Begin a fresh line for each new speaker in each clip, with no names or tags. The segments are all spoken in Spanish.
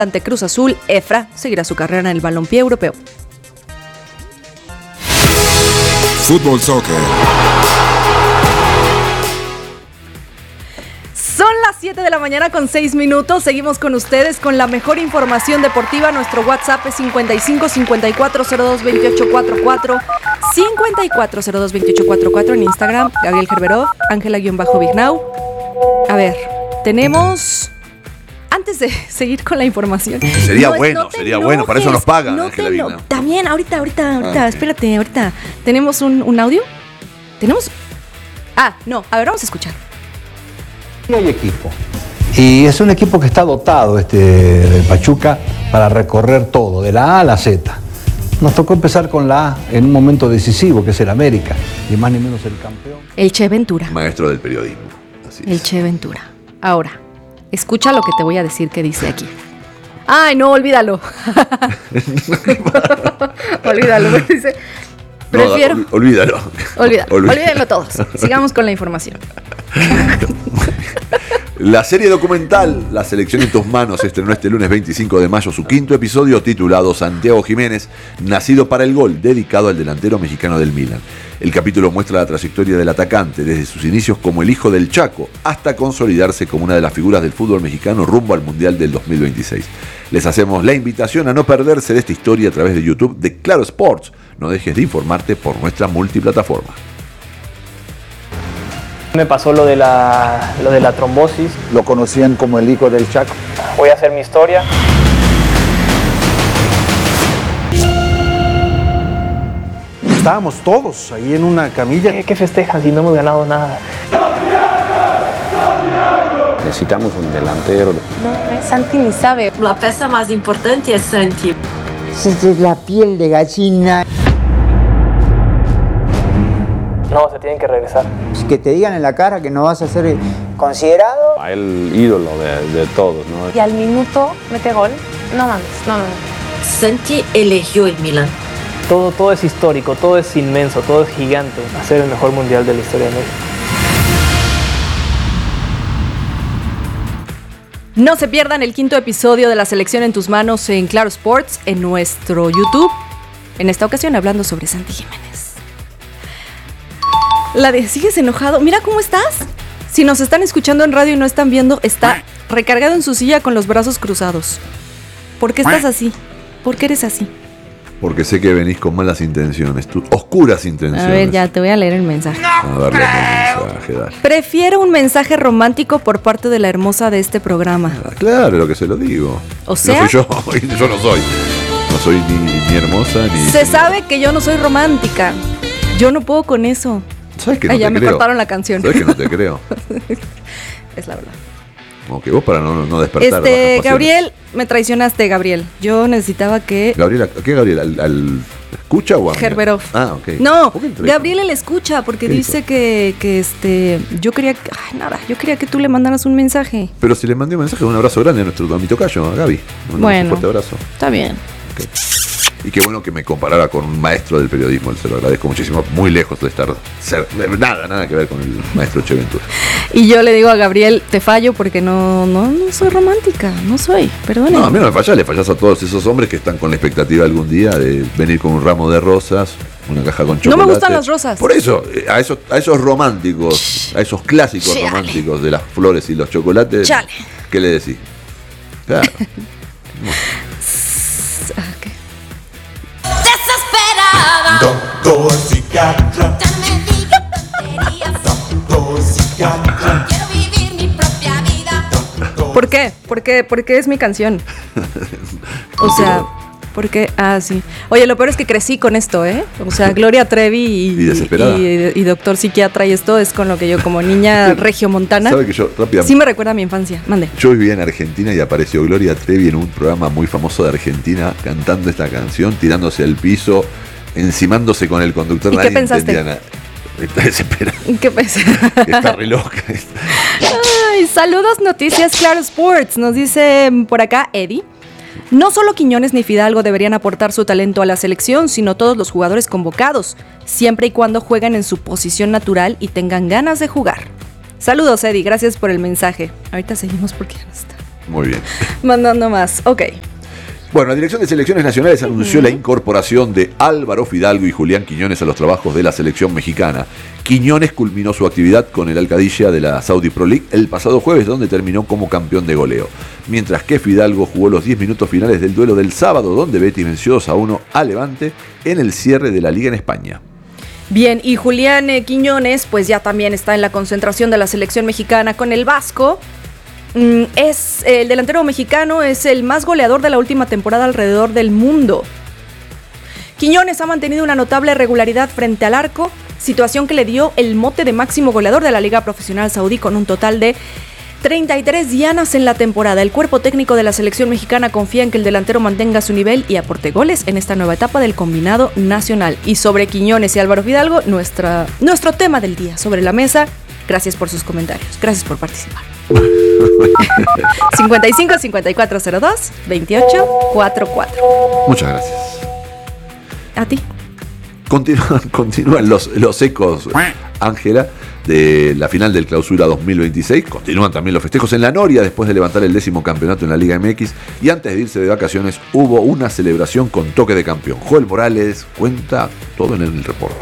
ante Cruz Azul, Efra seguirá su carrera en el balompié europeo.
Fútbol Soccer.
Son las 7 de la mañana con 6 minutos. Seguimos con ustedes con la mejor información deportiva. Nuestro WhatsApp es 55 54 02 28 44, 54 02 28 44 en Instagram. Gabriel Gerberov, Ángela-Vignau. A ver, tenemos... Antes de seguir con la información.
Sería bueno, para eso nos pagan, Ángela Vignau.
También, ahorita, espérate, ahorita. ¿Tenemos un audio? ¿Tenemos? No, a ver, vamos a escuchar.
Hay equipo. Y es un equipo que está dotado, del Pachuca, para recorrer todo, de la A a la Z. Nos tocó empezar con la A en un momento decisivo, que es el América, y más ni menos el campeón.
El Che Ventura.
Maestro del periodismo. Así
el
es.
Che Ventura. Ahora, escucha lo que te voy a decir que dice aquí. Ay, no, olvídalo. Olvídalo, dice. Prefiero.
No, olvídalo.
Olvídalo todos. Sigamos con la información.
La serie documental La selección en tus manos estrenó este lunes 25 de mayo su quinto episodio titulado Santiago Jiménez, nacido para el gol, dedicado al delantero mexicano del Milan. El capítulo muestra la trayectoria del atacante desde sus inicios como el hijo del Chaco hasta consolidarse como una de las figuras del fútbol mexicano rumbo al Mundial del 2026. Les hacemos la invitación a no perderse de esta historia a través de YouTube de Claro Sports. No dejes de informarte por nuestra multiplataforma.
Me pasó lo de la trombosis.
Lo conocían como el hijo del Chaco.
Voy a hacer mi historia.
Estábamos todos ahí en una camilla.
¿Qué festejas si no hemos ganado nada?
Necesitamos un delantero.
No, Santi ni sabe. La pieza más importante es Santi.
Esa es la piel de gallina.
No, se tienen que regresar.
Que te digan en la cara que no vas a ser considerado.
El ídolo de todos, ¿no?
Y al minuto mete gol. No mames, no.
Santi eligió el Milan.
Todo es histórico, todo es inmenso, todo es gigante. Hacer el mejor mundial de la historia de México.
No se pierdan el quinto episodio de La selección en tus manos en Claro Sports en nuestro YouTube. En esta ocasión hablando sobre Santi Jiménez. ¿Sigues enojado? Mira cómo estás. Si nos están escuchando en radio y no están viendo, está recargado en su silla con los brazos cruzados. ¿Por qué estás así? ¿Por qué eres así?
Porque sé que venís con malas intenciones, oscuras intenciones.
A ver, ya te voy a leer el mensaje.
A ver, el mensaje, dale.
Prefiero un mensaje romántico por parte de la hermosa de este programa.
Claro, lo que se lo digo.
O sea,
no soy yo no soy. No soy ni hermosa ni...
Se sabe que yo no soy romántica. Yo no puedo con eso.
¿Sabes que no
ya
te
me
creo?
cortaron la canción.
¿Sabes que no te creo?
Es la verdad.
Como que vos para no despertar.
Gabriel, me traicionaste, Gabriel. Yo necesitaba que...
Gabriel, ¿qué Gabriel? ¿Al escucha o a
Gerberov.
Ah, ok.
No, Gabriel él escucha porque dice que yo quería... yo quería que tú le mandaras un mensaje.
Pero si le mandé un mensaje, un abrazo grande a mi tocayo, a Gaby. Un fuerte abrazo.
Está bien.
Okay. Y qué bueno que me comparara con un maestro del periodismo, se lo agradezco muchísimo, muy lejos de estar, nada que ver con el maestro Che Ventura.
Y yo le digo a Gabriel, te fallo porque no soy romántica, no soy, perdóname.
No, a mí no me fallás, le fallás a todos esos hombres que están con la expectativa algún día de venir con un ramo de rosas, una caja con chocolate.
No me gustan las rosas.
Por eso, a esos románticos, a esos clásicos románticos de las flores y los chocolates, ¿qué le decís? Claro.
Doctor psiquiatra. Doctor psiquiatra.
Quiero vivir mi propia vida.
¿Por qué? Porque es mi canción. O sea, porque... sí. Oye, lo peor es que crecí con esto, ¿eh? O sea, Gloria Trevi y Doctor Psiquiatra y esto es con lo que yo como niña regiomontana...
¿Sabe que yo rápidamente...
Sí me recuerda a mi infancia. Mande.
Yo vivía en Argentina y apareció Gloria Trevi en un programa muy famoso de Argentina cantando esta canción, tirándose al piso, encimándose con el conductor.
¿Y qué pensaste?
Está desesperada.
¿Qué pensaste?
Está re loca.
Ay, saludos, noticias Claro Sports. Nos dice por acá Eddie. No solo Quiñones ni Fidalgo deberían aportar su talento a la selección, sino todos los jugadores convocados, siempre y cuando jueguen en su posición natural y tengan ganas de jugar. Saludos, Eddie, gracias por el mensaje. Ahorita seguimos porque ya no está.
Muy bien.
Mandando más, ok.
Bueno, la Dirección de Selecciones Nacionales anunció la incorporación de Álvaro Fidalgo y Julián Quiñones a los trabajos de la selección mexicana. Quiñones culminó su actividad con el Al-Qadisiyah de la Saudi Pro League el pasado jueves, donde terminó como campeón de goleo. Mientras que Fidalgo jugó los 10 minutos finales del duelo del sábado, donde Betis venció 2-1 a Levante en el cierre de la Liga en España.
Bien, y Julián Quiñones, pues ya también está en la concentración de la selección mexicana con el Vasco. Es el delantero mexicano, es el más goleador de la última temporada alrededor del mundo. Quiñones ha mantenido una notable regularidad frente al arco, situación que le dio el mote de máximo goleador de la Liga Profesional Saudí con un total de 33 dianas en la temporada. El cuerpo técnico de la selección mexicana confía en que el delantero mantenga su nivel y aporte goles en esta nueva etapa del combinado nacional. Y sobre Quiñones y Álvaro Fidalgo, nuestro tema del día sobre la mesa. Gracias por sus comentarios, gracias por participar. 55 5402 2844.
Muchas gracias.
A ti.
Continúan los ecos, Ángela, de la final del Clausura 2026. Continúan también los festejos en La Noria después de levantar el 10º campeonato en la Liga MX. Y antes de irse de vacaciones hubo una celebración con toque de campeón. Joel Morales cuenta todo en el reporte.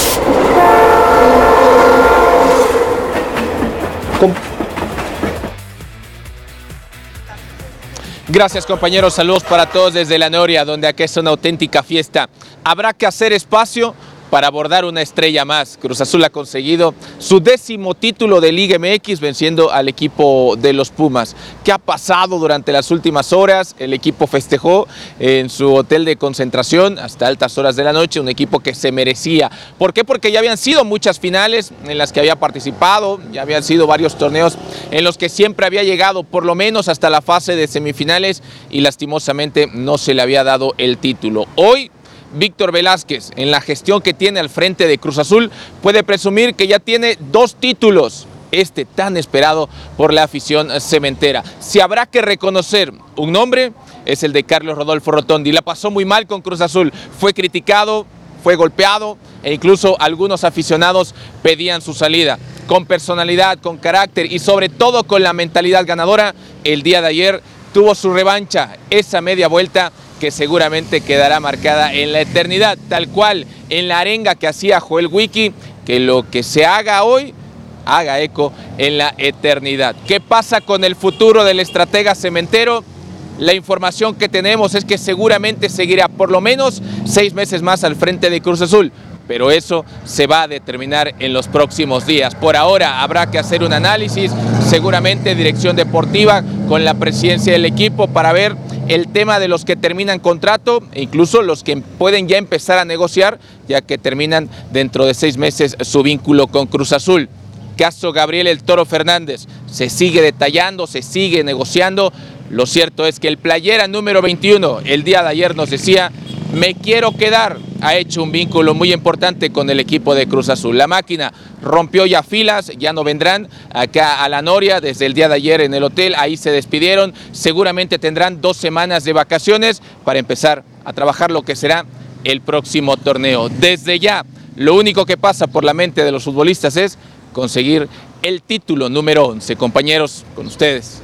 Gracias, compañeros, saludos para todos desde La Noria, donde aquí es una auténtica fiesta. Habrá que hacer espacio para abordar una estrella más. Cruz Azul ha conseguido su 10º título de Liga MX venciendo al equipo de los Pumas. ¿Qué ha pasado durante las últimas horas? El equipo festejó en su hotel de concentración hasta altas horas de la noche, un equipo que se merecía. ¿Por qué? Porque ya habían sido muchas finales en las que había participado, ya habían sido varios torneos en los que siempre había llegado por lo menos hasta la fase de semifinales y lastimosamente no se le había dado el título. Hoy Víctor Velázquez, en la gestión que tiene al frente de Cruz Azul, puede presumir que ya tiene 2 títulos, tan esperado por la afición cementera. Si habrá que reconocer un nombre, es el de Carlos Rodolfo Rotondi. La pasó muy mal con Cruz Azul, fue criticado, fue golpeado e incluso algunos aficionados pedían su salida. Con personalidad, con carácter y sobre todo con la mentalidad ganadora, el día de ayer tuvo su revancha, esa media vuelta que seguramente quedará marcada en la eternidad, tal cual en la arenga que hacía Joel Wiki, que lo que se haga hoy haga eco en la eternidad. ¿Qué pasa con el futuro del estratega cementero? La información que tenemos es que seguramente seguirá por lo menos 6 meses más al frente de Cruz Azul, pero eso se va a determinar en los próximos días. Por ahora habrá que hacer un análisis, seguramente dirección deportiva con la presidencia del equipo para ver el tema de los que terminan contrato e incluso los que pueden ya empezar a negociar, ya que terminan dentro de 6 meses su vínculo con Cruz Azul. Caso Gabriel El Toro Fernández, se sigue detallando, se sigue negociando. Lo cierto es que el playera número 21 el día de ayer nos decía: me quiero quedar. Ha hecho un vínculo muy importante con el equipo de Cruz Azul. La máquina rompió ya filas, ya no vendrán acá a La Noria desde el día de ayer en el hotel. Ahí se despidieron, seguramente tendrán 2 semanas de vacaciones para empezar a trabajar lo que será el próximo torneo. Desde ya, lo único que pasa por la mente de los futbolistas es conseguir el título número 11. Compañeros, con ustedes.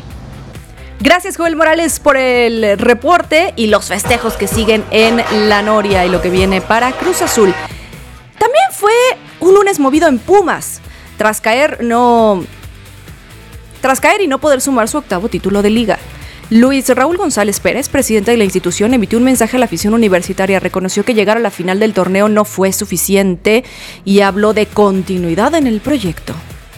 Gracias, Joel Morales, por el reporte y los festejos que siguen en La Noria y lo que viene para Cruz Azul. También fue un lunes movido en Pumas, tras caer y no poder sumar su 8º título de liga. Luis Raúl González Pérez, presidente de la institución, emitió un mensaje a la afición universitaria, reconoció que llegar a la final del torneo no fue suficiente y habló de continuidad en el proyecto.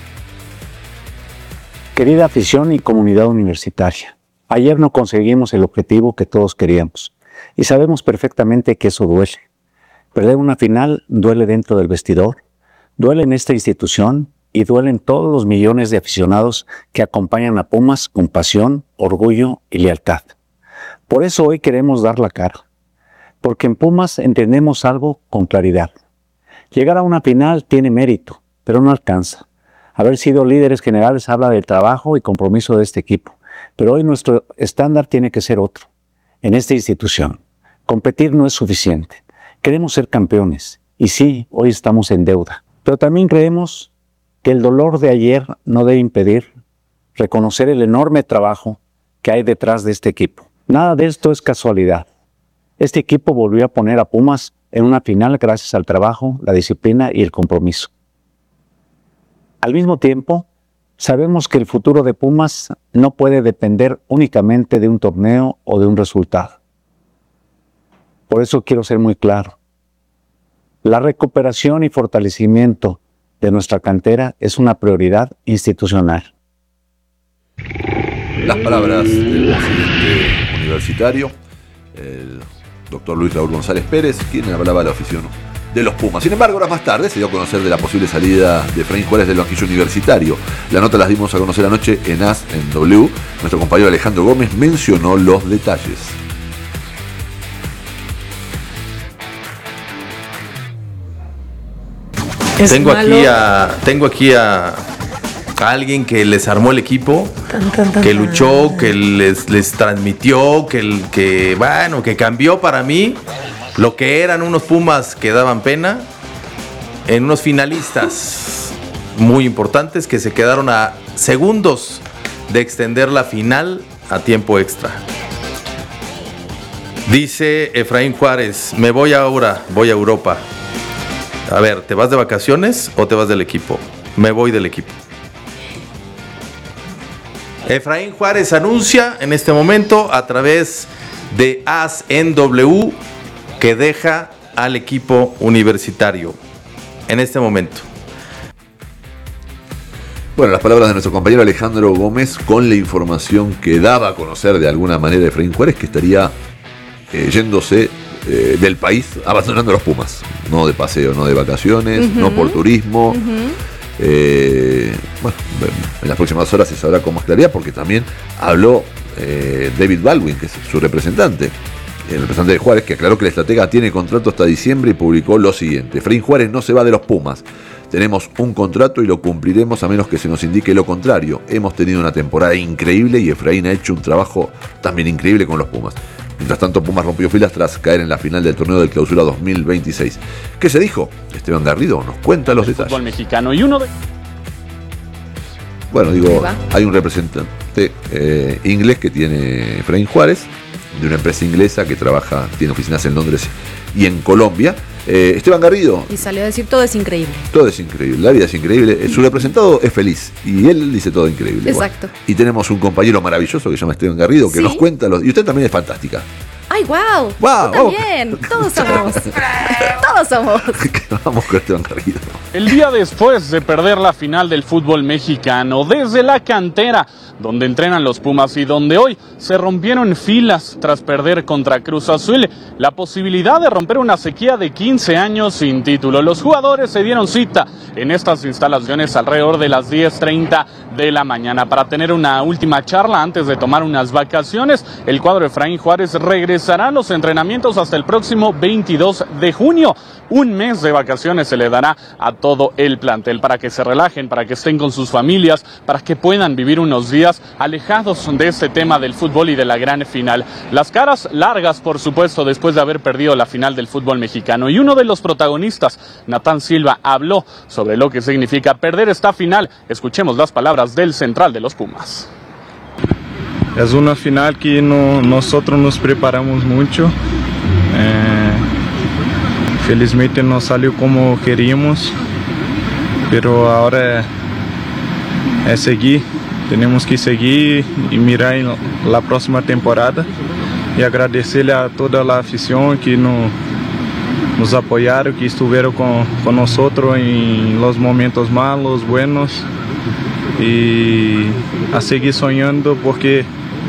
Querida afición y comunidad universitaria, ayer no conseguimos el objetivo que todos queríamos y sabemos perfectamente que eso duele. Perder una final duele dentro del vestidor, duele en esta institución y duelen todos los millones de aficionados que acompañan a Pumas con pasión, orgullo y lealtad. Por eso hoy queremos dar la cara, porque en Pumas entendemos algo con claridad. Llegar a una final tiene mérito, pero no alcanza. Haber sido líderes generales habla del trabajo y compromiso de este equipo, pero hoy nuestro estándar tiene que ser otro. En esta institución, competir no es suficiente. Queremos ser campeones, y sí, hoy estamos en deuda, pero también creemos que el dolor de ayer no debe impedir reconocer el enorme trabajo que hay detrás de este equipo. Nada de esto es casualidad. Este equipo volvió a poner a Pumas en una final gracias al trabajo, la disciplina y el compromiso. Al mismo tiempo, sabemos que el futuro de Pumas no puede depender únicamente de un torneo o de un resultado. Por eso quiero ser muy claro. La recuperación y fortalecimiento de nuestra cantera es una prioridad institucional.
Las palabras del presidente universitario, el doctor Luis Raúl González Pérez, quien hablaba a la afición de los Pumas. Sin embargo, horas más tarde se dio a conocer de la posible salida de Efraín Juárez del banquillo universitario. La nota las dimos a conocer anoche en AS, en W. Nuestro compañero Alejandro Gómez mencionó los detalles.
Tengo aquí a alguien que les armó el equipo, que luchó, que les transmitió, que cambió para mí lo que eran unos Pumas que daban pena en unos finalistas muy importantes que se quedaron a segundos de extender la final a tiempo extra. Dice Efraín Juárez, me voy ahora, voy a Europa. A ver, ¿te vas de vacaciones o te vas del equipo? Me voy del equipo. Efraín Juárez anuncia en este momento a través de ASNW que deja al equipo universitario en este momento.
Bueno, las palabras de nuestro compañero Alejandro Gómez con la información que daba a conocer de alguna manera Efraín Juárez, que estaría yéndose del país, abandonando los Pumas. No de paseo, no de vacaciones, no por turismo. Bueno, en las próximas horas se sabrá con más claridad, porque también habló David Baldwin, que es su representante, el representante de Juárez, que aclaró que el estratega tiene contrato hasta diciembre y publicó lo siguiente: Efraín Juárez no se va de los Pumas. Tenemos un contrato y lo cumpliremos a menos que se nos indique lo contrario. Hemos tenido una temporada increíble y Efraín ha hecho un trabajo también increíble con los Pumas. Mientras tanto, Pumas rompió filas tras caer en la final del torneo del Clausura 2026. ¿Qué se dijo? Esteban Garrido nos cuenta los detalles.
Fútbol mexicano y uno de...
Bueno, hay un representante inglés que tiene Efraín Juárez, de una empresa inglesa que tiene oficinas en Londres y en Colombia. Esteban Garrido.
Y salió a decir todo es increíble.
Todo es increíble, la vida es increíble. Su representado es feliz y él dice todo increíble.
Exacto.
Bueno, y tenemos un compañero maravilloso que se llama Esteban Garrido, que nos cuenta y usted también es fantástica.
¡Ay, wow!
¡Wow!
Tú también. Todos somos. Todos somos.
Vamos con Esteban Garrido.
El día después de perder la final del fútbol mexicano, desde la cantera donde entrenan los Pumas y donde hoy se rompieron filas tras perder contra Cruz Azul, la posibilidad de romper una sequía de 15 años sin título. Los jugadores se dieron cita en estas instalaciones alrededor de las 10:30 de la mañana para tener una última charla antes de tomar unas vacaciones. El cuadro de Efraín Juárez regresará a los entrenamientos hasta el próximo 22 de junio. Un mes de vacaciones se le dará a todo el plantel para que se relajen, para que estén con sus familias, para que puedan vivir unos días alejados de este tema del fútbol y de la gran final. Las caras largas, por supuesto, después de haber perdido la final del fútbol mexicano. Y uno de los protagonistas, Natán Silva, habló sobre lo que significa perder esta final. Escuchemos las palabras del central de los Pumas.
Es una final que nosotros nos preparamos mucho. Felizmente no salió como queríamos, pero ahora es seguir. Tenemos que seguir y mirar en la próxima temporada y agradecerle a toda la afición que nos apoyaron, que estuvieron con nosotros en los momentos malos, buenos, y a seguir soñando porque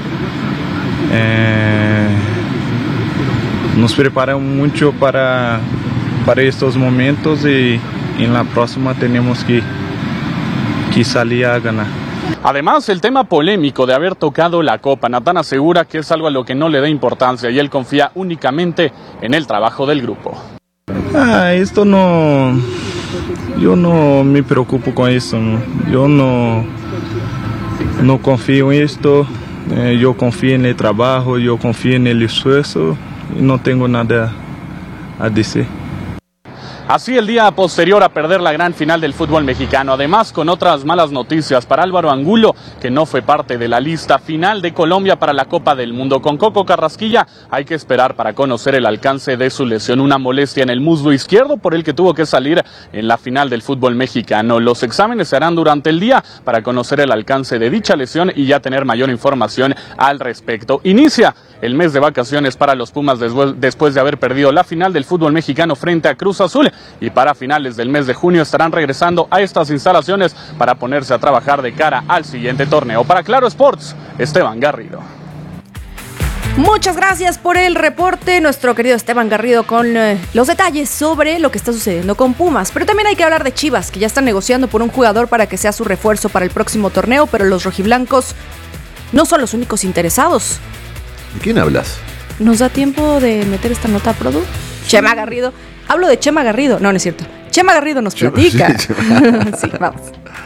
nos preparamos mucho para estos momentos y en la próxima tenemos que salir a ganar.
Además, el tema polémico de haber tocado la copa, Natán asegura que es algo a lo que no le da importancia y él confía únicamente en el trabajo del grupo.
Esto no, yo no me preocupo con esto, ¿no? Yo no confío en esto, yo confío en el trabajo, yo confío en el esfuerzo y no tengo nada a decir.
Así el día posterior a perder la gran final del fútbol mexicano. Además, con otras malas noticias para Álvaro Angulo, que no fue parte de la lista final de Colombia para la Copa del Mundo. Con Coco Carrasquilla hay que esperar para conocer el alcance de su lesión, una molestia en el muslo izquierdo por el que tuvo que salir en la final del fútbol mexicano. Los exámenes se harán durante el día para conocer el alcance de dicha lesión y ya tener mayor información al respecto. Inicia el mes de vacaciones para los Pumas después de haber perdido la final del fútbol mexicano frente a Cruz Azul, y para finales del mes de junio estarán regresando a estas instalaciones para ponerse a trabajar de cara al siguiente torneo. Para Claro Sports, Esteban Garrido.
Muchas gracias por el reporte, nuestro querido Esteban Garrido, con los detalles sobre lo que está sucediendo con Pumas. Pero también hay que hablar de Chivas, que ya están negociando por un jugador para que sea su refuerzo para el próximo torneo, pero los rojiblancos no son los únicos interesados.
¿De quién hablas?
¿Nos da tiempo de meter esta nota, Produ? Chema Garrido. Hablo de Chema Garrido. No, no es cierto. Chema Garrido nos platica. Sí, vamos.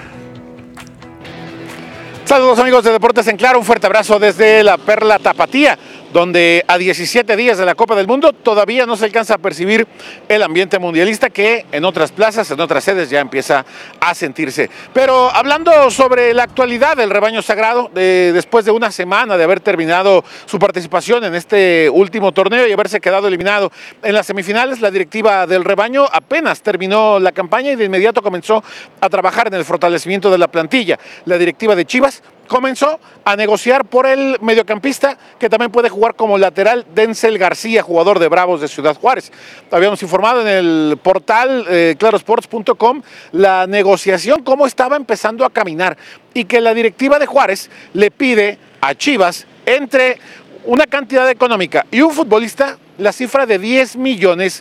Saludos amigos de Deportes en Claro, un fuerte abrazo desde la Perla Tapatía, donde a 17 días de la Copa del Mundo todavía no se alcanza a percibir el ambiente mundialista que en otras plazas, en otras sedes ya empieza a sentirse. Pero hablando sobre la actualidad del rebaño sagrado, después de una semana de haber terminado su participación en este último torneo y haberse quedado eliminado en las semifinales, la directiva del rebaño apenas terminó la campaña y de inmediato comenzó a trabajar en el fortalecimiento de la plantilla. La directiva de Chivas comenzó a negociar por el mediocampista que también puede jugar como lateral, Denzel García, jugador de Bravos de Ciudad Juárez. Habíamos informado en el portal clarosports.com la negociación, cómo estaba empezando a caminar y que la directiva de Juárez le pide a Chivas entre una cantidad económica y un futbolista la cifra de $10 millones.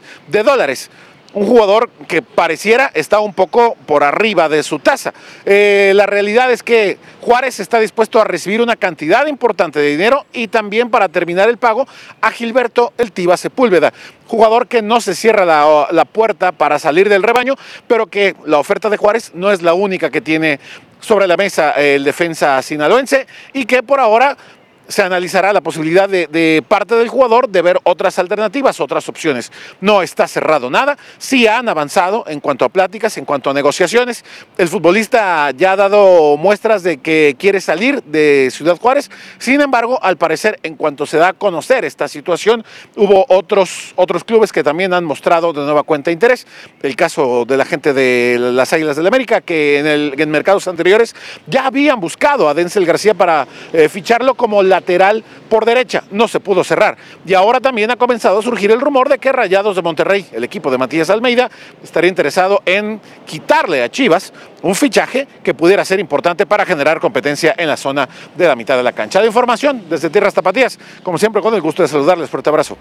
Un jugador que pareciera está un poco por arriba de su tasa. La realidad es que Juárez está dispuesto a recibir una cantidad importante de dinero y también para terminar el pago a Gilberto El Tiva Sepúlveda, jugador que no se cierra la puerta para salir del rebaño, pero que la oferta de Juárez no es la única que tiene sobre la mesa el defensa sinaloense y que por ahora se analizará la posibilidad de parte del jugador de ver otras alternativas, otras opciones. No está cerrado nada, sí han avanzado en cuanto a pláticas, en cuanto a negociaciones. El futbolista ya ha dado muestras de que quiere salir de Ciudad Juárez. Sin embargo, al parecer, en cuanto se da a conocer esta situación, hubo otros clubes que también han mostrado de nueva cuenta interés. El caso de la gente de las Águilas del América, que en mercados anteriores ya habían buscado a Denzel García para ficharlo como lateral por derecha, no se pudo cerrar. Y ahora también ha comenzado a surgir el rumor de que Rayados de Monterrey, el equipo de Matías Almeida, estaría interesado en quitarle a Chivas un fichaje que pudiera ser importante para generar competencia en la zona de la mitad de la cancha. De información desde Tierras Tapatías, como siempre con el gusto de saludarles. Fuerte abrazo.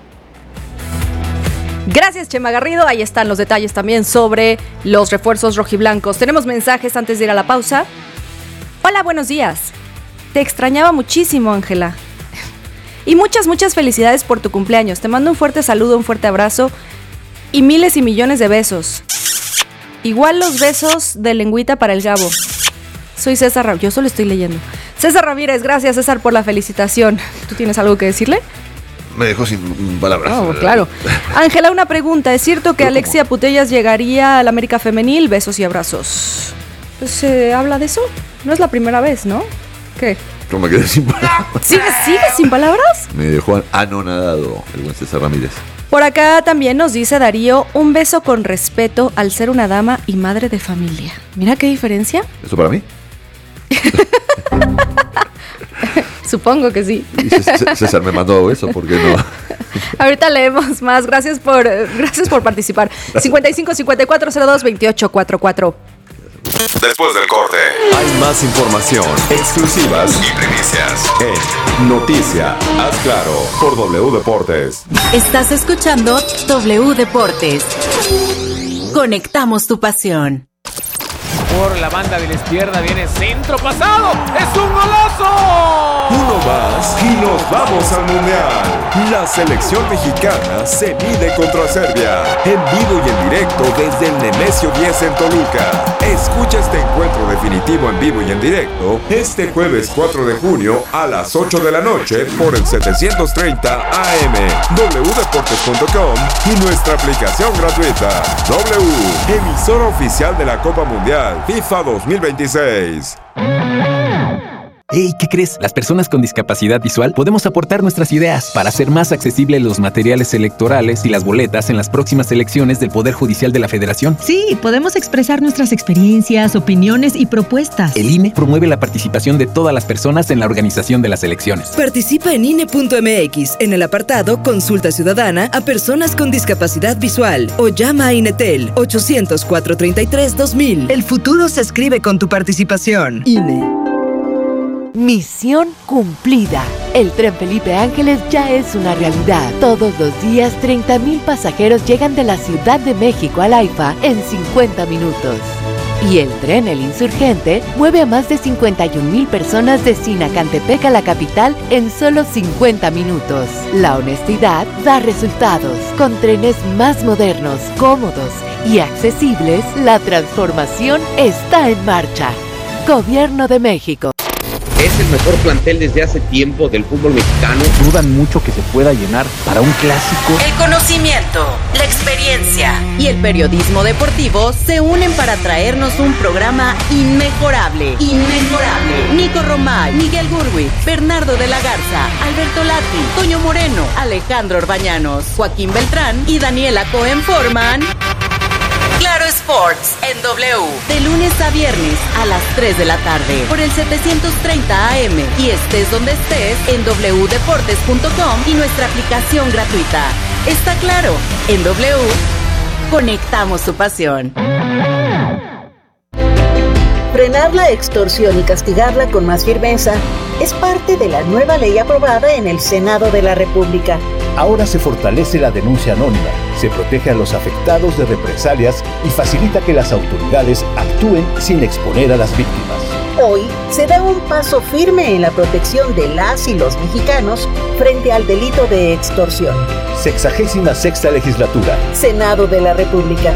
Gracias, Chema Garrido. Ahí están los detalles también sobre los refuerzos rojiblancos. Tenemos mensajes antes de ir a la pausa. Hola, buenos días. Te extrañaba muchísimo, Ángela. Y muchas felicidades por tu cumpleaños. Te mando un fuerte saludo, un fuerte abrazo y miles y millones de besos. Igual los besos de lengüita para el Gabo. Soy César Ramírez. Yo solo estoy leyendo. César Ramírez, gracias, César, por la felicitación. ¿Tú tienes algo que decirle?
Me dejó sin palabras.
Oh, claro. Ángela, una pregunta. ¿Es cierto que Alexia Putellas llegaría al América Femenil? Besos y abrazos. Pues se habla de eso. No es la primera vez, ¿no? ¿Qué?
Yo me quedé sin palabras.
¿Sigues sin palabras?
Me dejó anonadado el buen César Ramírez.
Por acá también nos dice Darío, un beso con respeto al ser una dama y madre de familia. Mira qué diferencia.
¿Eso para mí?
Supongo que sí.
Y César me mandó eso, ¿por qué no?
Ahorita leemos más. Gracias por participar. 55-5402-2844.
Después del corte, hay más información, exclusivas y primicias en Noticia. Haz claro por W Deportes.
Estás escuchando W Deportes. Conectamos tu pasión.
Por la banda de la izquierda viene centro pasado. ¡Es un golazo!
Uno más y nos vamos al Mundial. La selección mexicana se mide contra Serbia. En vivo y en directo desde el Nemesio 10 en Toluca. Escucha este encuentro definitivo en vivo y en directo este jueves 4 de junio a las 8 de la noche por el 730 AM, wdeportes.com y nuestra aplicación gratuita. W, emisora oficial de la Copa Mundial FIFA 2026.
Hey, ¿qué crees? Las personas con discapacidad visual podemos aportar nuestras ideas para hacer más accesibles los materiales electorales y las boletas en las próximas elecciones del Poder Judicial de la Federación.
Sí, podemos expresar nuestras experiencias, opiniones y propuestas.
El INE promueve la participación de todas las personas en la organización de las elecciones.
Participa en INE.mx en el apartado Consulta Ciudadana a personas con discapacidad visual o llama a INETEL 800-433-2000. El futuro se escribe con tu participación. INE.
Misión cumplida. El Tren Felipe Ángeles ya es una realidad. Todos los días 30,000 pasajeros llegan de la Ciudad de México al AIFA en 50 minutos. Y el tren El Insurgente mueve a más de 51,000 personas de Sinacantepec a la capital en solo 50 minutos. La honestidad da resultados. Con trenes más modernos, cómodos y accesibles, la transformación está en marcha. Gobierno de México.
Es el mejor plantel desde hace tiempo del fútbol mexicano.
Dudan mucho que se pueda llenar para un clásico.
El conocimiento, la experiencia y el periodismo deportivo se unen para traernos un programa inmejorable. Nico Romay, Miguel Gurwitz, Bernardo de la Garza, Alberto Lati, Toño Moreno, Alejandro Orbañanos, Joaquín Beltrán y Daniela Cohen forman Claro Sports en W, de lunes a viernes a las 3 de la tarde por el 730 AM y estés donde estés en wdeportes.com y nuestra aplicación gratuita. Está claro, en W conectamos tu pasión.
Frenar la extorsión y castigarla con más firmeza es parte de la nueva ley aprobada en el Senado de la República.
Ahora se fortalece la denuncia anónima, se protege a los afectados de represalias y facilita que las autoridades actúen sin exponer a las víctimas.
Hoy se da un paso firme en la protección de las y los mexicanos frente al delito de extorsión.
66ª legislatura.
Senado de la República.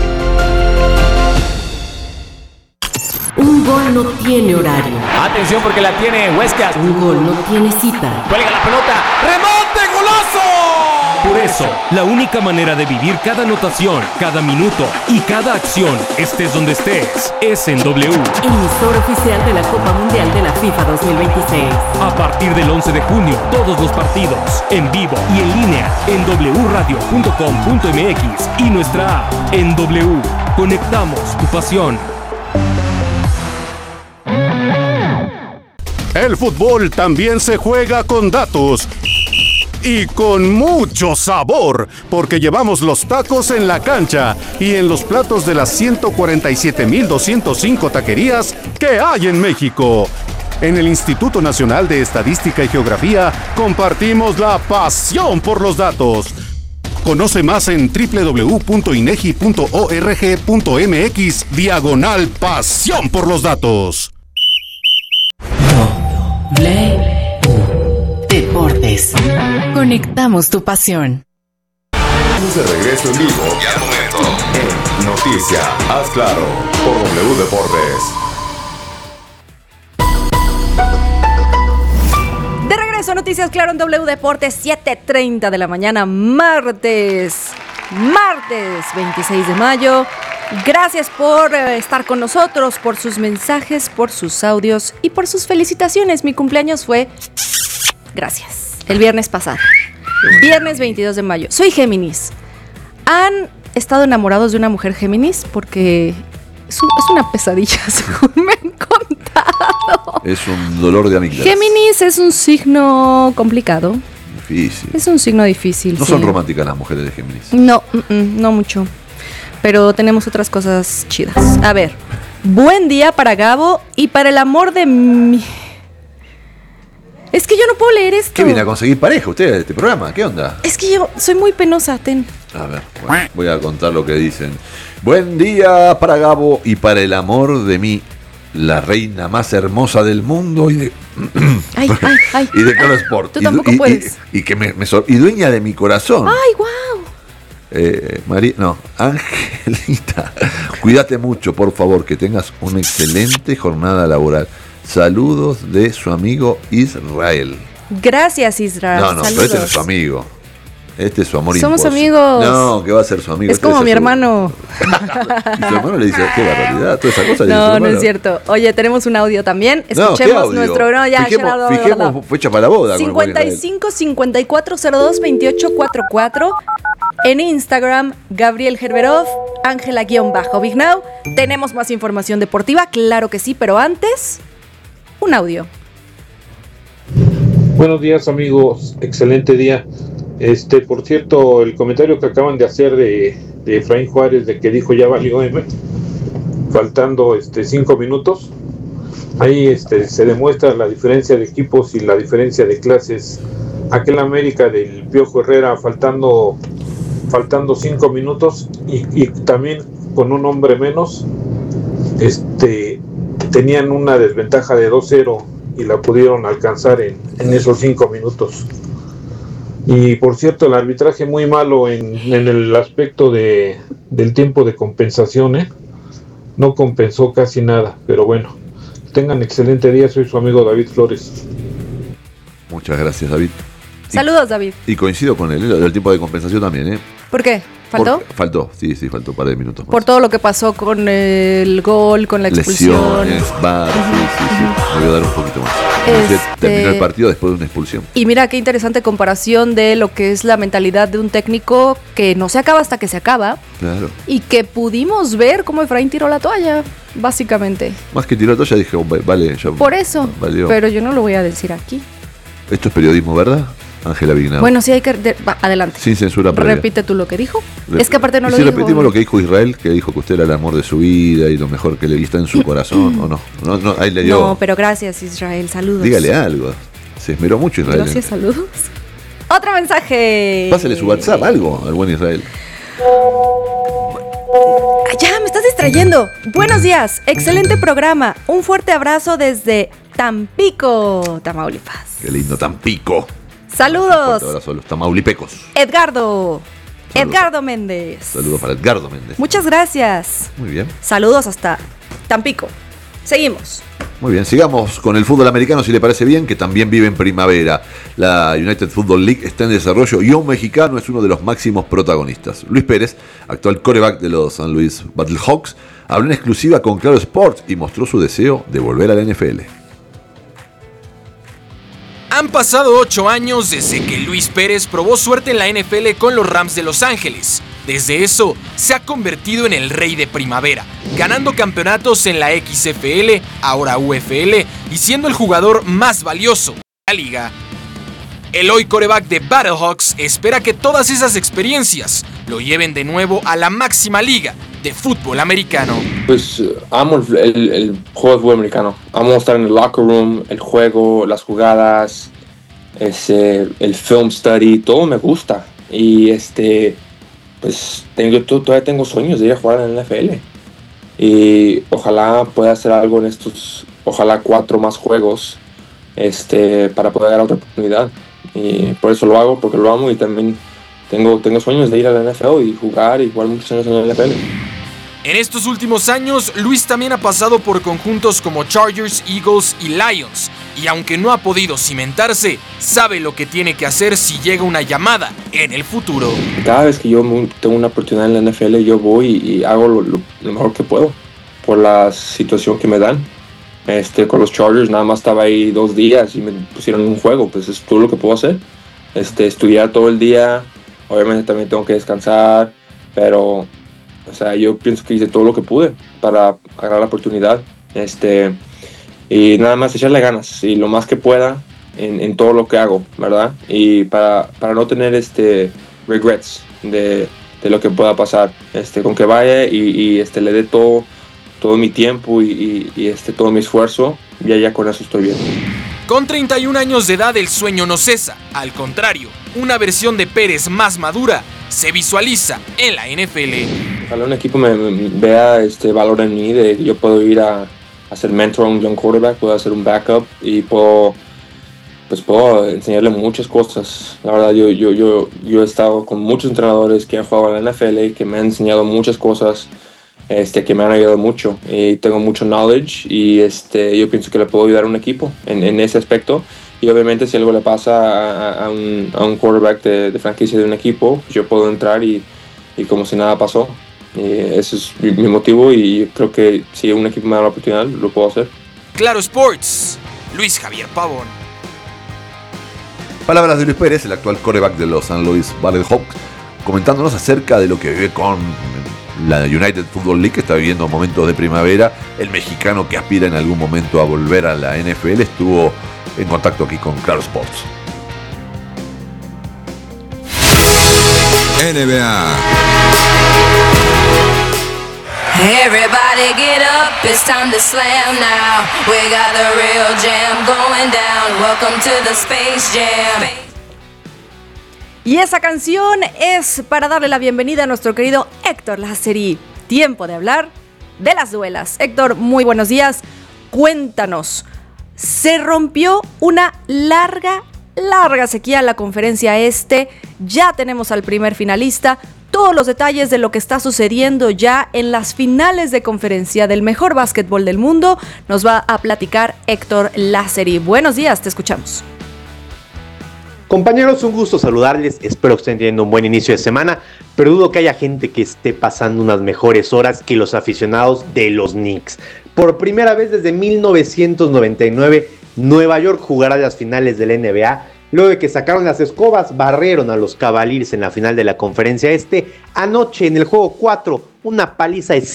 Un gol no tiene horario.
Atención porque la tiene Huescas.
Un gol no tiene cita.
Cuelga la pelota. ¡Remonte, golazo!
Por eso, la única manera de vivir cada anotación, cada minuto y cada acción, estés donde estés, es en W.
Emisor oficial de la Copa Mundial de la FIFA 2026.
A partir del 11 de junio, todos los partidos, en vivo y en línea, en wradio.com.mx y nuestra app, en W. Conectamos tu pasión.
El fútbol también se juega con datos y con mucho sabor, porque llevamos los tacos en la cancha y en los platos de las 147,205 taquerías que hay en México. En el Instituto Nacional de Estadística y Geografía compartimos la pasión por los datos. Conoce más en www.inegi.org.mx/pasión por los datos.
Deportes. Conectamos tu pasión.
Estamos de regreso en vivo y al momento en Noticia, haz claro, por W Deportes.
De regreso a Noticias Claro en W Deportes, 7:30 de la mañana, martes 26 de mayo. Gracias por estar con nosotros, por sus mensajes, por sus audios y por sus felicitaciones. Mi cumpleaños fue, gracias, el viernes pasado, viernes 22 de mayo. Soy Géminis. ¿Han estado enamorados de una mujer Géminis? Porque es una pesadilla, según me han contado.
Es un dolor de amígdalas.
Géminis es un signo complicado.
Difícil.
Es un signo difícil.
No
sí.
son románticas las mujeres de Géminis.
No mucho. Pero tenemos otras cosas chidas. A ver, buen día para Gabo y para el amor de mi... Es que yo no puedo leer esto.
¿Qué viene a conseguir pareja usted de este programa? ¿Qué onda?
Es que yo soy muy penosa, ten.
A ver, bueno, voy a contar lo que dicen. Buen día para Gabo y para el amor de mí, la reina más hermosa del mundo y de
Ay.
Y de Claro Sport.
Tú tampoco puedes.
Y que y dueña de mi corazón.
Ay, wow.
Angelita, cuídate mucho, por favor, que tengas una excelente jornada laboral. Saludos de su amigo Israel.
Gracias, Israel.
No, pero este no es su amigo. Este es su amor
Somos
imposible.
amigos.
No, que va a ser su amigo.
Es como mi hermano.
Y su hermano le dice, qué barbaridad, toda esa cosa.
No es cierto. Oye, tenemos un audio también. Escuchemos nuestro... No, ya,
fijemos fecha para la boda.
55 5402 2844. En Instagram, Gabriel Gerberov, Ángela-Big Now. Tenemos más información deportiva, claro que sí, pero antes, un audio.
Buenos días, amigos. Excelente día. Por cierto, el comentario que acaban de hacer de Efraín Juárez de que dijo ya valió M, faltando 5 minutos, ahí se demuestra la diferencia de equipos y la diferencia de clases. Aquel América del Piojo Herrera faltando 5 minutos y también con un hombre menos, tenían una desventaja de 2-0 y la pudieron alcanzar en esos 5 minutos. Y por cierto, el arbitraje muy malo en el aspecto del tiempo de compensación, no compensó casi nada, pero bueno, tengan excelente día, soy su amigo David Flores.
Muchas gracias, David.
Saludos, David.
Y coincido con él, el tiempo de compensación también,
¿Por qué? ¿Faltó?
Faltó, sí, faltó un par de minutos más.
Por todo lo que pasó con el gol, con la expulsión.
Lesiones, sí. Me voy a dar un poquito más. Terminó el partido después de una expulsión.
Y mira qué interesante comparación de lo que es la mentalidad de un técnico que no se acaba hasta que se acaba.
Claro.
Y que pudimos ver cómo Efraín tiró la toalla, básicamente.
Más que tiró la toalla, dije, vale, ya.
Por eso,
valió.
Pero yo no lo voy a decir aquí.
Esto es periodismo, ¿verdad? Ángela-Big Now.
Bueno, sí hay que... adelante.
Sin censura previa.
Repite tú lo que dijo. Es que aparte no lo
dijo.
dijo.
Si repetimos lo que dijo Israel, que dijo que usted era el amor de su vida y lo mejor que le está en su corazón, ¿o no? No, ahí le dio...
No, pero gracias, Israel. Saludos.
Dígale algo. Se esmeró mucho Israel.
Gracias, saludos. Otro mensaje.
Pásale su WhatsApp, algo al buen Israel.
Ya, me estás distrayendo. Buenos días, excelente programa. Un fuerte abrazo desde Tampico, Tamaulipas.
Qué lindo Tampico.
Saludos.
Un fuerte abrazo a los tamaulipecos.
Edgardo Méndez.
Saludos para Edgardo Méndez.
Muchas gracias.
Muy bien.
Saludos hasta Tampico. Seguimos.
Muy bien, sigamos con el fútbol americano, si le parece bien, que también vive en primavera. La United Football League está en desarrollo y un mexicano es uno de los máximos protagonistas. Luis Pérez, actual quarterback de los San Luis Battlehawks, habló en exclusiva con Claro Sports y mostró su deseo de volver a la NFL.
Han pasado 8 años desde que Luis Pérez probó suerte en la NFL con los Rams de Los Ángeles. Desde eso, se ha convertido en el rey de primavera, ganando campeonatos en la XFL, ahora UFL, y siendo el jugador más valioso de la liga. El hoy quarterback de Battlehawks espera que todas esas experiencias lo lleven de nuevo a la máxima liga de fútbol americano.
Pues amo el juego de fútbol americano. Amo estar en el locker room, el juego, las jugadas, el film study, todo me gusta. Y pues todavía tengo sueños de ir a jugar en la NFL. Y ojalá pueda hacer algo en estos, 4 más juegos para poder dar otra oportunidad. Y por eso lo hago, porque lo amo y también tengo sueños de ir a la NFL y jugar muchos años en la NFL.
En estos últimos años, Luis también ha pasado por conjuntos como Chargers, Eagles y Lions, y aunque no ha podido cimentarse, sabe lo que tiene que hacer si llega una llamada en el futuro.
Cada vez que yo tengo una oportunidad en la NFL, yo voy y hago lo mejor que puedo por la situación que me dan. Con los Chargers nada más estaba ahí 2 días y me pusieron un juego, pues es todo lo que puedo hacer. Estudiar todo el día, obviamente también tengo que descansar, pero yo pienso que hice todo lo que pude para agarrar la oportunidad. Y nada más echarle ganas y lo más que pueda en todo lo que hago, ¿verdad? Y para no tener regrets de lo que pueda pasar, con que vaya y le dé todo mi tiempo y todo mi esfuerzo, ya con eso estoy bien.
Con 31 años de edad el sueño no cesa, al contrario, una versión de Pérez más madura se visualiza en la NFL.
Ojalá un equipo me vea valor en mí, de que yo puedo ir a hacer mentor a un young quarterback, puedo hacer un backup y puedo enseñarle muchas cosas. La verdad, yo he estado con muchos entrenadores que han jugado en la NFL, que me han enseñado muchas cosas, que me han ayudado mucho. Y tengo mucho knowledge y yo pienso que le puedo ayudar a un equipo en ese aspecto. Y obviamente si algo le pasa a un quarterback de franquicia de un equipo, yo puedo entrar y como si nada pasó. Ese es mi motivo y creo que si un equipo me da la oportunidad, lo puedo hacer.
Claro Sports, Luis Javier Pavón.
Palabras de Luis Pérez, el actual quarterback de los St. Louis Battlehawks, comentándonos acerca de lo que vive con la United Football League, que está viviendo momentos de primavera. El mexicano que aspira en algún momento a volver a la NFL estuvo en contacto aquí con Claro Sports.
NBA.
Everybody get up, it's time to slam now. We got the real jam going down. Welcome to the Space Jam.
Y esa canción es para darle la bienvenida a nuestro querido Héctor Lázari. Tiempo de hablar de las duelas. Héctor, muy buenos días. Cuéntanos, se rompió una larga sequía en la conferencia este. Ya tenemos al primer finalista. Todos los detalles de lo que está sucediendo ya en las finales de conferencia del mejor básquetbol del mundo nos va a platicar Héctor Lázari. Buenos días, te escuchamos.
Compañeros, un gusto saludarles, espero que estén teniendo un buen inicio de semana, pero dudo que haya gente que esté pasando unas mejores horas que los aficionados de los Knicks. Por primera vez desde 1999, Nueva York jugará las finales del NBA. Luego de que sacaron las escobas, barrieron a los Cavaliers en la final de la conferencia este. Anoche en el juego 4, una paliza de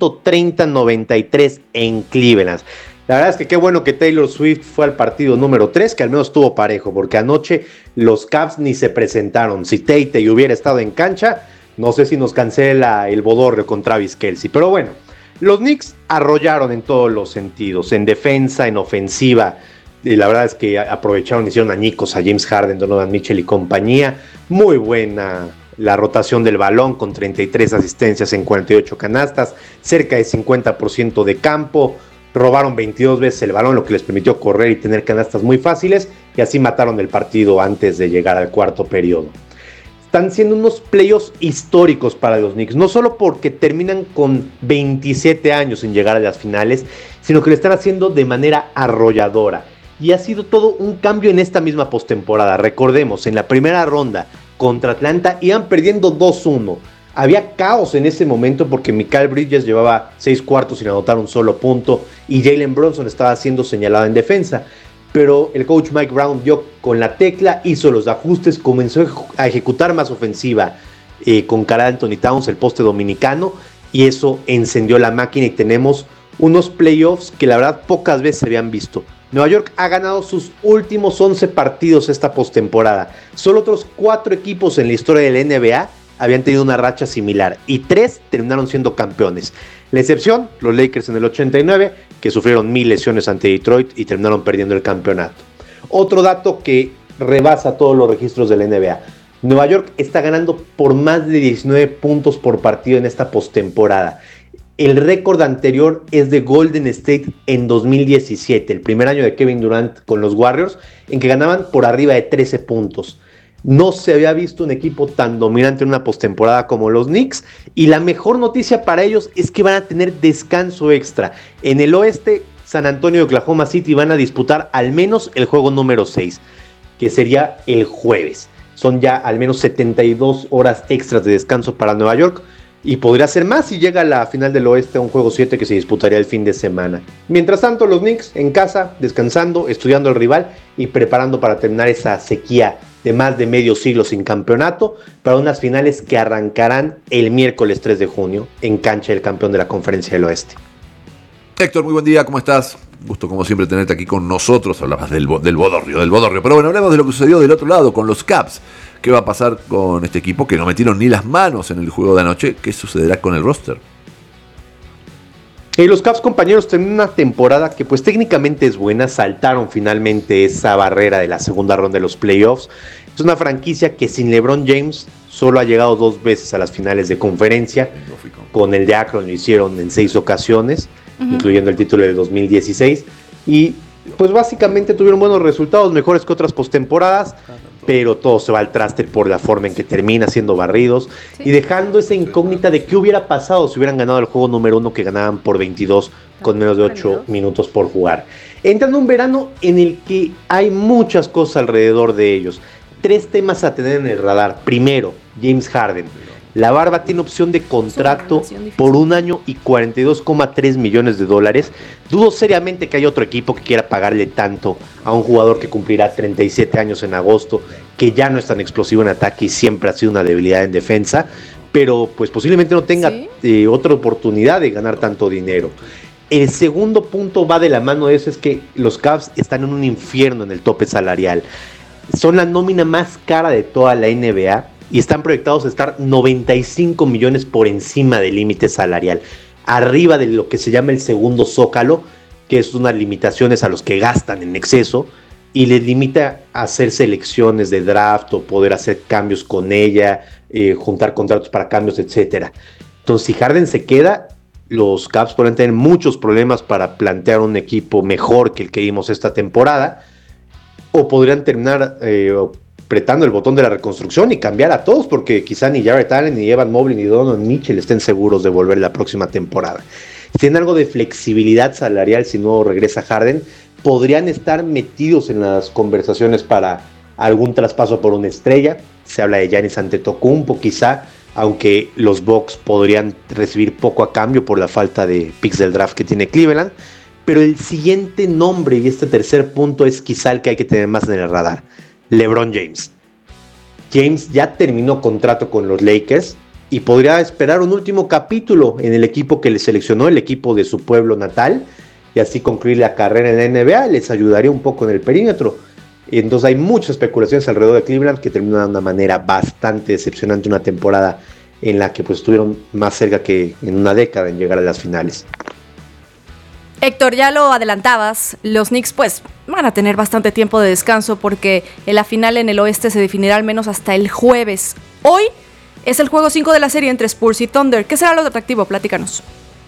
130-93 en Cleveland. La verdad es que qué bueno que Taylor Swift fue al partido número 3, que al menos estuvo parejo, porque anoche los Cavs ni se presentaron. Si Tate hubiera estado en cancha, no sé si nos cancela el bodorrio con Travis Kelce. Pero bueno, los Knicks arrollaron en todos los sentidos, en defensa, en ofensiva. Y la verdad es que aprovecharon, hicieron añicos a James Harden, Donovan Mitchell y compañía. Muy buena la rotación del balón con 33 asistencias en 48 canastas, cerca de 50% de campo. Robaron 22 veces el balón, lo que les permitió correr y tener canastas muy fáciles, y así mataron el partido antes de llegar al cuarto periodo. Están siendo unos playoffs históricos para los Knicks, no solo porque terminan con 27 años sin llegar a las finales, sino que lo están haciendo de manera arrolladora. Y ha sido todo un cambio en esta misma postemporada. Recordemos, en la primera ronda contra Atlanta iban perdiendo 2-1. Había caos en ese momento porque Mikal Bridges llevaba 6 cuartos sin anotar un solo punto y Jalen Brunson estaba siendo señalado en defensa. Pero el coach Mike Brown dio con la tecla, hizo los ajustes, comenzó a ejecutar más ofensiva con Karl Anthony Towns, el poste dominicano, y eso encendió la máquina y tenemos unos playoffs que la verdad pocas veces se habían visto. Nueva York ha ganado sus últimos 11 partidos esta postemporada. Solo otros 4 equipos en la historia del NBA habían tenido una racha similar y 3 terminaron siendo campeones. La excepción, los Lakers en el 89, que sufrieron 1000 lesiones ante Detroit y terminaron perdiendo el campeonato. Otro dato que rebasa todos los registros de la NBA. Nueva York está ganando por más de 19 puntos por partido en esta postemporada. El récord anterior es de Golden State en 2017, el primer año de Kevin Durant con los Warriors, en que ganaban por arriba de 13 puntos. No se había visto un equipo tan dominante en una postemporada como los Knicks, y la mejor noticia para ellos es que van a tener descanso extra. En el oeste, San Antonio y Oklahoma City van a disputar al menos el juego número 6, que sería el jueves. Son ya al menos 72 horas extras de descanso para Nueva York, y podría ser más si llega a la final del oeste a un juego 7 que se disputaría el fin de semana. Mientras tanto, los Knicks en casa, descansando, estudiando al rival y preparando para terminar esa sequía de más de medio siglo sin campeonato, para unas finales que arrancarán el miércoles 3 de junio en cancha del campeón de la Conferencia del Oeste.
Héctor, muy buen día, ¿cómo estás? Gusto como siempre tenerte aquí con nosotros. Hablabas del bodorrio. Pero bueno, hablemos de lo que sucedió del otro lado con los Cavs. ¿Qué va a pasar con este equipo que no metieron ni las manos en el juego de anoche? ¿Qué sucederá con el roster?
Los Cavs, compañeros, tienen una temporada que pues técnicamente es buena. Saltaron finalmente esa barrera de la segunda ronda de los playoffs. Es una franquicia que sin LeBron James solo ha llegado 2 veces a las finales de conferencia. Con el de Akron lo hicieron en 6 ocasiones. incluyendo el título de 2016. Y pues básicamente tuvieron buenos resultados, mejores que otras postemporadas, pero todo se va al traste por la forma en que termina siendo barridos y dejando esa incógnita de qué hubiera pasado si hubieran ganado el juego número 1 que ganaban por 22 con menos de 8 minutos por jugar. Entrando un verano en el que hay muchas cosas alrededor de ellos. 3 temas a tener en el radar. Primero, James Harden. La Barba tiene opción de contrato por 1 año y $42,3 millones. Dudo seriamente que haya otro equipo que quiera pagarle tanto a un jugador que cumplirá 37 años en agosto, que ya no es tan explosivo en ataque y siempre ha sido una debilidad en defensa, pero pues posiblemente no tenga otra oportunidad de ganar tanto dinero. El segundo punto va de la mano de eso, es que los Cavs están en un infierno en el tope salarial. Son la nómina más cara de toda la NBA y están proyectados a estar 95 millones por encima del límite salarial, arriba de lo que se llama el segundo zócalo, que es unas limitaciones a los que gastan en exceso y les limita a hacer selecciones de draft o poder hacer cambios con ella, juntar contratos para cambios, etcétera. Entonces, si Harden se queda, los Cavs podrían tener muchos problemas para plantear un equipo mejor que el que vimos esta temporada, o podrían terminar apretando el botón de la reconstrucción y cambiar a todos, porque quizá ni Jarrett Allen, ni Evan Mobley, ni Donovan Mitchell estén seguros de volver la próxima temporada. Si tienen algo de flexibilidad salarial, si no regresa Harden, podrían estar metidos en las conversaciones para algún traspaso por una estrella. Se habla de Giannis Antetokounmpo quizá, aunque los Bucks podrían recibir poco a cambio por la falta de picks del draft que tiene Cleveland. Pero el siguiente nombre y este tercer punto es quizá el que hay que tener más en el radar: LeBron James. James ya terminó contrato con los Lakers y podría esperar un último capítulo en el equipo que le seleccionó, el equipo de su pueblo natal, y así concluir la carrera en la NBA. Les ayudaría un poco en el perímetro. Entonces hay muchas especulaciones alrededor de Cleveland, que terminó de una manera bastante decepcionante, una temporada en la que pues estuvieron más cerca que en una década en llegar a las finales.
Héctor, ya lo adelantabas, los Knicks pues van a tener bastante tiempo de descanso porque la final en el oeste se definirá al menos hasta el jueves. Hoy es el juego 5 de la serie entre Spurs y Thunder. ¿Qué será lo atractivo? Platícanos.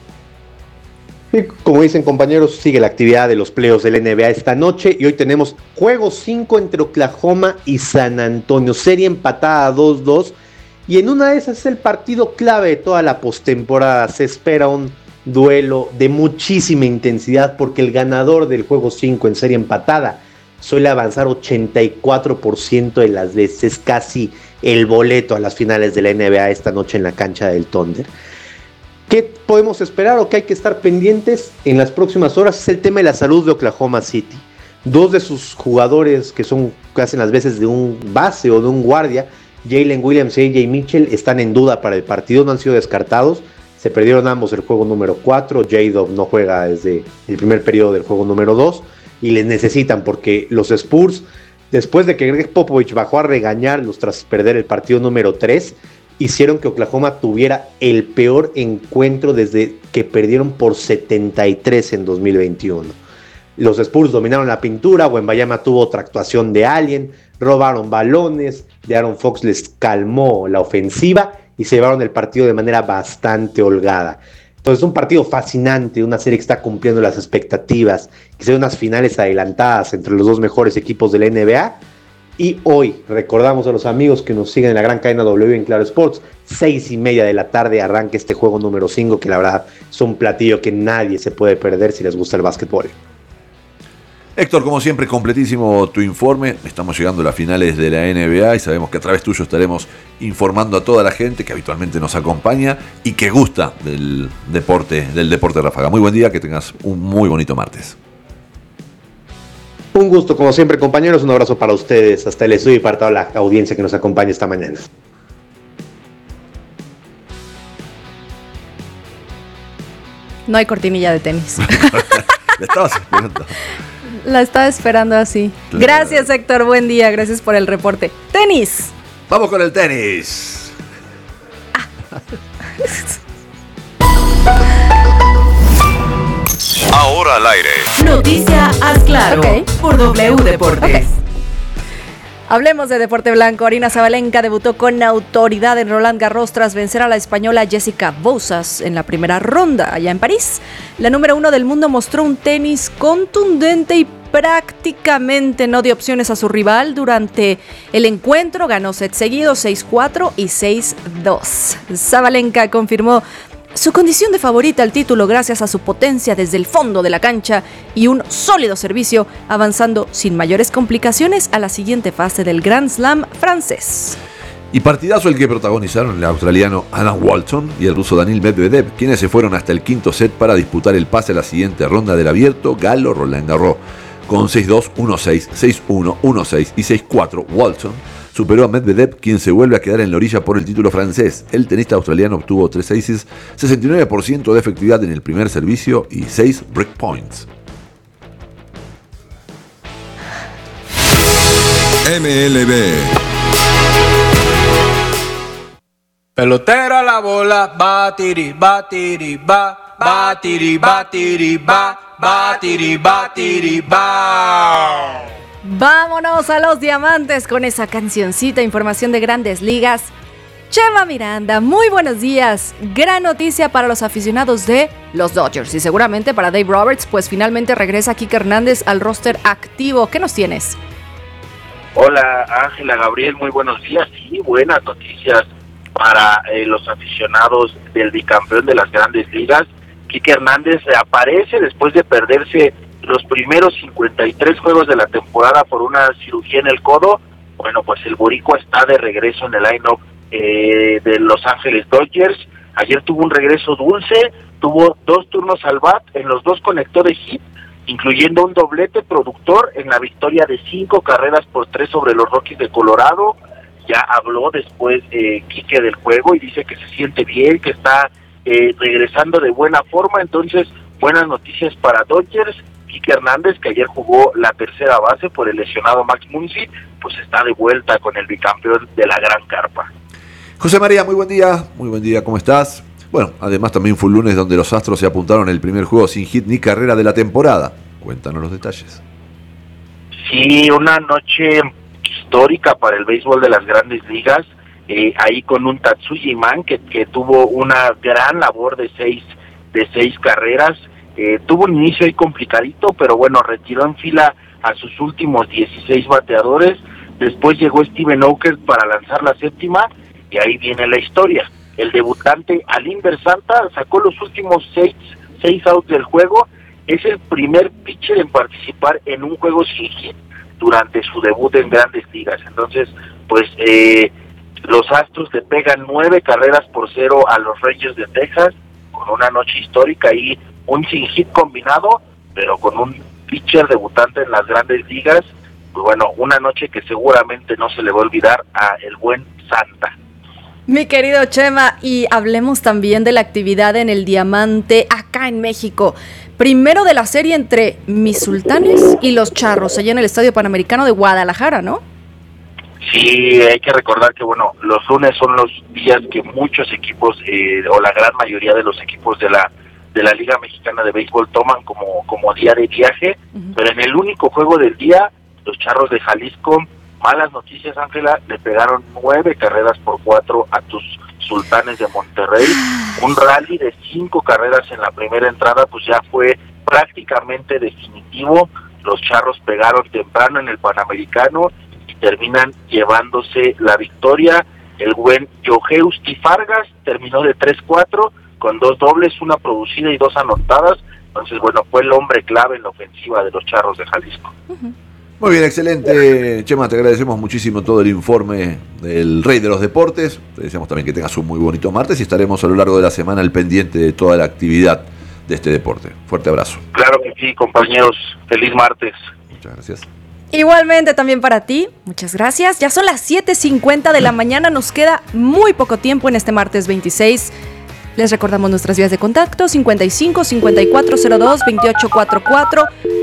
Y como dicen compañeros, sigue la actividad de los playoffs del NBA esta noche y hoy tenemos juego 5 entre Oklahoma y San Antonio, serie empatada 2-2, y en una de esas es el partido clave de toda la postemporada. Se espera un duelo de muchísima intensidad porque el ganador del juego 5 en serie empatada suele avanzar 84% de las veces, casi el boleto a las finales de la NBA esta noche en la cancha del Thunder. ¿Qué podemos esperar o qué hay que estar pendientes en las próximas horas? Es el tema de la salud de Oklahoma City. 2 de sus jugadores que hacen las veces de un base o de un guardia, Jalen Williams y AJ Mitchell, están en duda para el partido, no han sido descartados. Se perdieron ambos el juego número 4, J-Dub no juega desde el primer periodo del juego número 2 y les necesitan porque los Spurs, después de que Greg Popovich bajó a regañarlos tras perder el partido número 3, hicieron que Oklahoma tuviera el peor encuentro desde que perdieron por 73 en 2021. Los Spurs dominaron la pintura, Wembanyama tuvo otra actuación de alien, robaron balones, De'Aaron Fox les calmó la ofensiva y se llevaron el partido de manera bastante holgada. Entonces, un partido fascinante, una serie que está cumpliendo las expectativas, que se ven unas finales adelantadas entre los dos mejores equipos de la NBA. Y hoy recordamos a los amigos que nos siguen en la gran cadena W en Claro Sports, 6:30 de la tarde arranca este juego número 5, que la verdad es un platillo que nadie se puede perder si les gusta el básquetbol.
Héctor, como siempre, completísimo tu informe. Estamos llegando a las finales de la NBA y sabemos que a través tuyo estaremos informando a toda la gente que habitualmente nos acompaña y que gusta del deporte ráfaga. Muy buen día, que tengas un muy bonito martes.
Un gusto, como siempre, compañeros. Un abrazo para ustedes, hasta el estudio y para toda la audiencia que nos acompaña esta mañana.
No hay cortinilla de tenis.
La estabas esperando.
La estaba esperando así. Claro. Gracias, Héctor. Buen día. Gracias por el reporte. Tenis.
Vamos con el tenis.
Ahora al aire.
Noticia Haz Claro, por W Deportes.
Hablemos de deporte blanco. Aryna Sabalenka debutó con autoridad en Roland Garros tras vencer a la española Jessica Bouzas en la primera ronda allá en París. La número 1 del mundo mostró un tenis contundente y prácticamente no dio opciones a su rival durante el encuentro. Ganó sets seguidos 6-4 y 6-2. Sabalenka confirmó su condición de favorita al título gracias a su potencia desde el fondo de la cancha y un sólido servicio, avanzando sin mayores complicaciones a la siguiente fase del Grand Slam francés.
Y partidazo el que protagonizaron el australiano Adam Walton y el ruso Daniil Medvedev, quienes se fueron hasta el quinto set para disputar el pase a la siguiente ronda del abierto Galo Roland Garros. Con 6-2, 1-6, 6-1, 1-6 y 6-4, Walton superó a Medvedev, quien se vuelve a quedar en la orilla por el título francés. El tenista australiano obtuvo 3 aces, 69% de efectividad en el primer servicio y 6 break points.
MLB.
Pelotera la bola, batiri, batiri, ba, batiri, batiri, ba, batiri, batiri, ba.
Vámonos a los diamantes con esa cancioncita, información de Grandes Ligas. Chema Miranda, muy buenos días. Gran noticia para los aficionados de los Dodgers y seguramente para Dave Roberts, pues finalmente regresa Kike Hernández al roster activo. ¿Qué nos tienes?
Hola Ángela, Gabriel, muy buenos días. Sí, buenas noticias para los aficionados del bicampeón de las Grandes Ligas. Kike Hernández aparece después de perderse los primeros 53 juegos de la temporada por una cirugía en el codo. Bueno, pues el boricua está de regreso en el line-up de Los Ángeles Dodgers. Ayer tuvo un regreso dulce, tuvo 2 turnos al bat, en los 2 conectó de hit, incluyendo un doblete productor en la victoria de 5 carreras por 3 sobre los Rockies de Colorado. Ya habló después Kike del juego y dice que se siente bien, que está regresando de buena forma. Entonces, buenas noticias para Dodgers. Kike Hernández, que ayer jugó la tercera base por el lesionado Max Muncy, pues está de vuelta con el bicampeón de la Gran Carpa.
José María, muy buen día, ¿cómo estás? Bueno, además también fue un lunes donde los Astros se apuntaron el primer juego sin hit ni carrera de la temporada. Cuéntanos los detalles.
Sí, una noche histórica para el béisbol de las Grandes Ligas, ahí con un Tatsuya Imán que tuvo una gran labor de seis carreras. Tuvo un inicio ahí complicadito, pero bueno, retiró en fila a sus últimos 16 bateadores. Después llegó Steven Oakert para lanzar la séptima, y ahí viene la historia. El debutante Alinver Santa sacó los últimos 6 outs del juego. Es el primer pitcher en participar en un juego sin hit durante su debut en Grandes Ligas. Entonces, pues los Astros le pegan 9 carreras por 0 a los Rangers de Texas, con una noche histórica y un sin hit combinado, pero con un pitcher debutante en las Grandes Ligas. Pues bueno, una noche que seguramente no se le va a olvidar a el buen Santa.
Mi querido Chema, y hablemos también de la actividad en el Diamante acá en México. Primero de la serie entre mis Sultanes y los Charros, allá en el Estadio Panamericano de Guadalajara, ¿no?
Sí, hay que recordar que bueno, los lunes son los días que muchos equipos, o la gran mayoría de los equipos de la Liga Mexicana de Béisbol toman como día de viaje, pero en el único juego del día, los Charros de Jalisco, malas noticias, Ángela, le pegaron 9 carreras por 4 a tus Sultanes de Monterrey. Un rally de 5 carreras en la primera entrada, pues ya fue prácticamente definitivo. Los Charros pegaron temprano en el Panamericano y terminan llevándose la victoria. El buen Yoheusti Fargas terminó de 3-4 con 2 dobles, una producida y 2 anotadas. Entonces, bueno, fue el hombre clave en la ofensiva de los Charros de Jalisco.
Muy bien, excelente. Chema, te agradecemos muchísimo todo el informe del Rey de los Deportes. Te deseamos también que tengas un muy bonito martes y estaremos a lo largo de la semana al pendiente de toda la actividad de este deporte. Fuerte abrazo.
Claro que sí, compañeros. Feliz martes.
Muchas gracias.
Igualmente también para ti, muchas gracias. Ya son las 7:50 de la mañana, nos queda muy poco tiempo en este martes 26. Les recordamos nuestras vías de contacto: 55 5402 2844,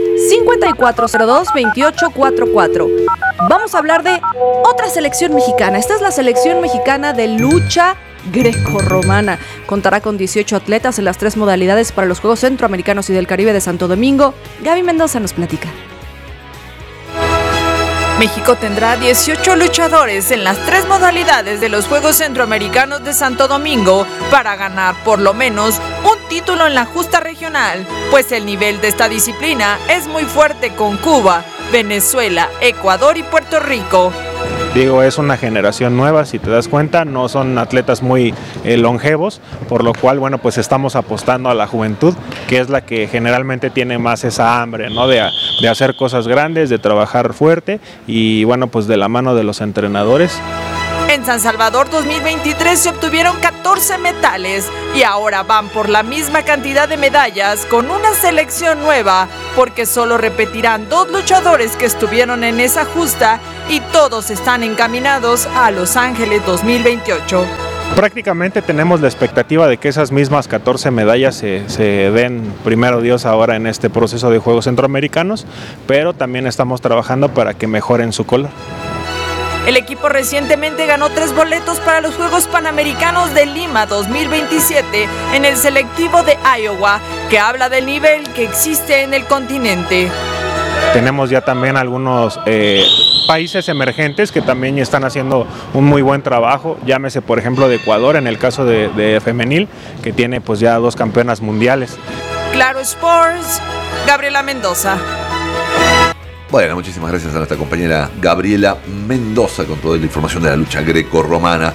5402 2844. Vamos a hablar de otra selección mexicana. Esta es la selección mexicana de lucha grecorromana. Contará con 18 atletas en las 3 modalidades para los Juegos Centroamericanos y del Caribe de Santo Domingo. Gaby Mendoza nos platica.
México tendrá 18 luchadores en las 3 modalidades de los Juegos Centroamericanos de Santo Domingo para ganar por lo menos un título en la justa regional, pues el nivel de esta disciplina es muy fuerte con Cuba, Venezuela, Ecuador y Puerto Rico.
Digo, es una generación nueva, si te das cuenta, no son atletas muy longevos, por lo cual, bueno, pues estamos apostando a la juventud, que es la que generalmente tiene más esa hambre, ¿no? De hacer cosas grandes, de trabajar fuerte y, bueno, pues de la mano de los entrenadores.
En San Salvador 2023 se obtuvieron 14 metales y ahora van por la misma cantidad de medallas con una selección nueva, porque solo repetirán 2 luchadores que estuvieron en esa justa y todos están encaminados a Los Ángeles 2028.
Prácticamente tenemos la expectativa de que esas mismas 14 medallas se den, primero Dios, ahora en este proceso de Juegos Centroamericanos, pero también estamos trabajando para que mejoren su color.
El equipo recientemente ganó 3 boletos para los Juegos Panamericanos de Lima 2027 en el selectivo de Iowa, que habla del nivel que existe en el continente.
Tenemos ya también algunos países emergentes que también están haciendo un muy buen trabajo, llámese por ejemplo de Ecuador, en el caso de femenil, que tiene pues ya 2 campeonas mundiales.
Claro Sports, Gabriela Mendoza.
Bueno, muchísimas gracias a nuestra compañera Gabriela Mendoza con toda la información de la lucha grecorromana.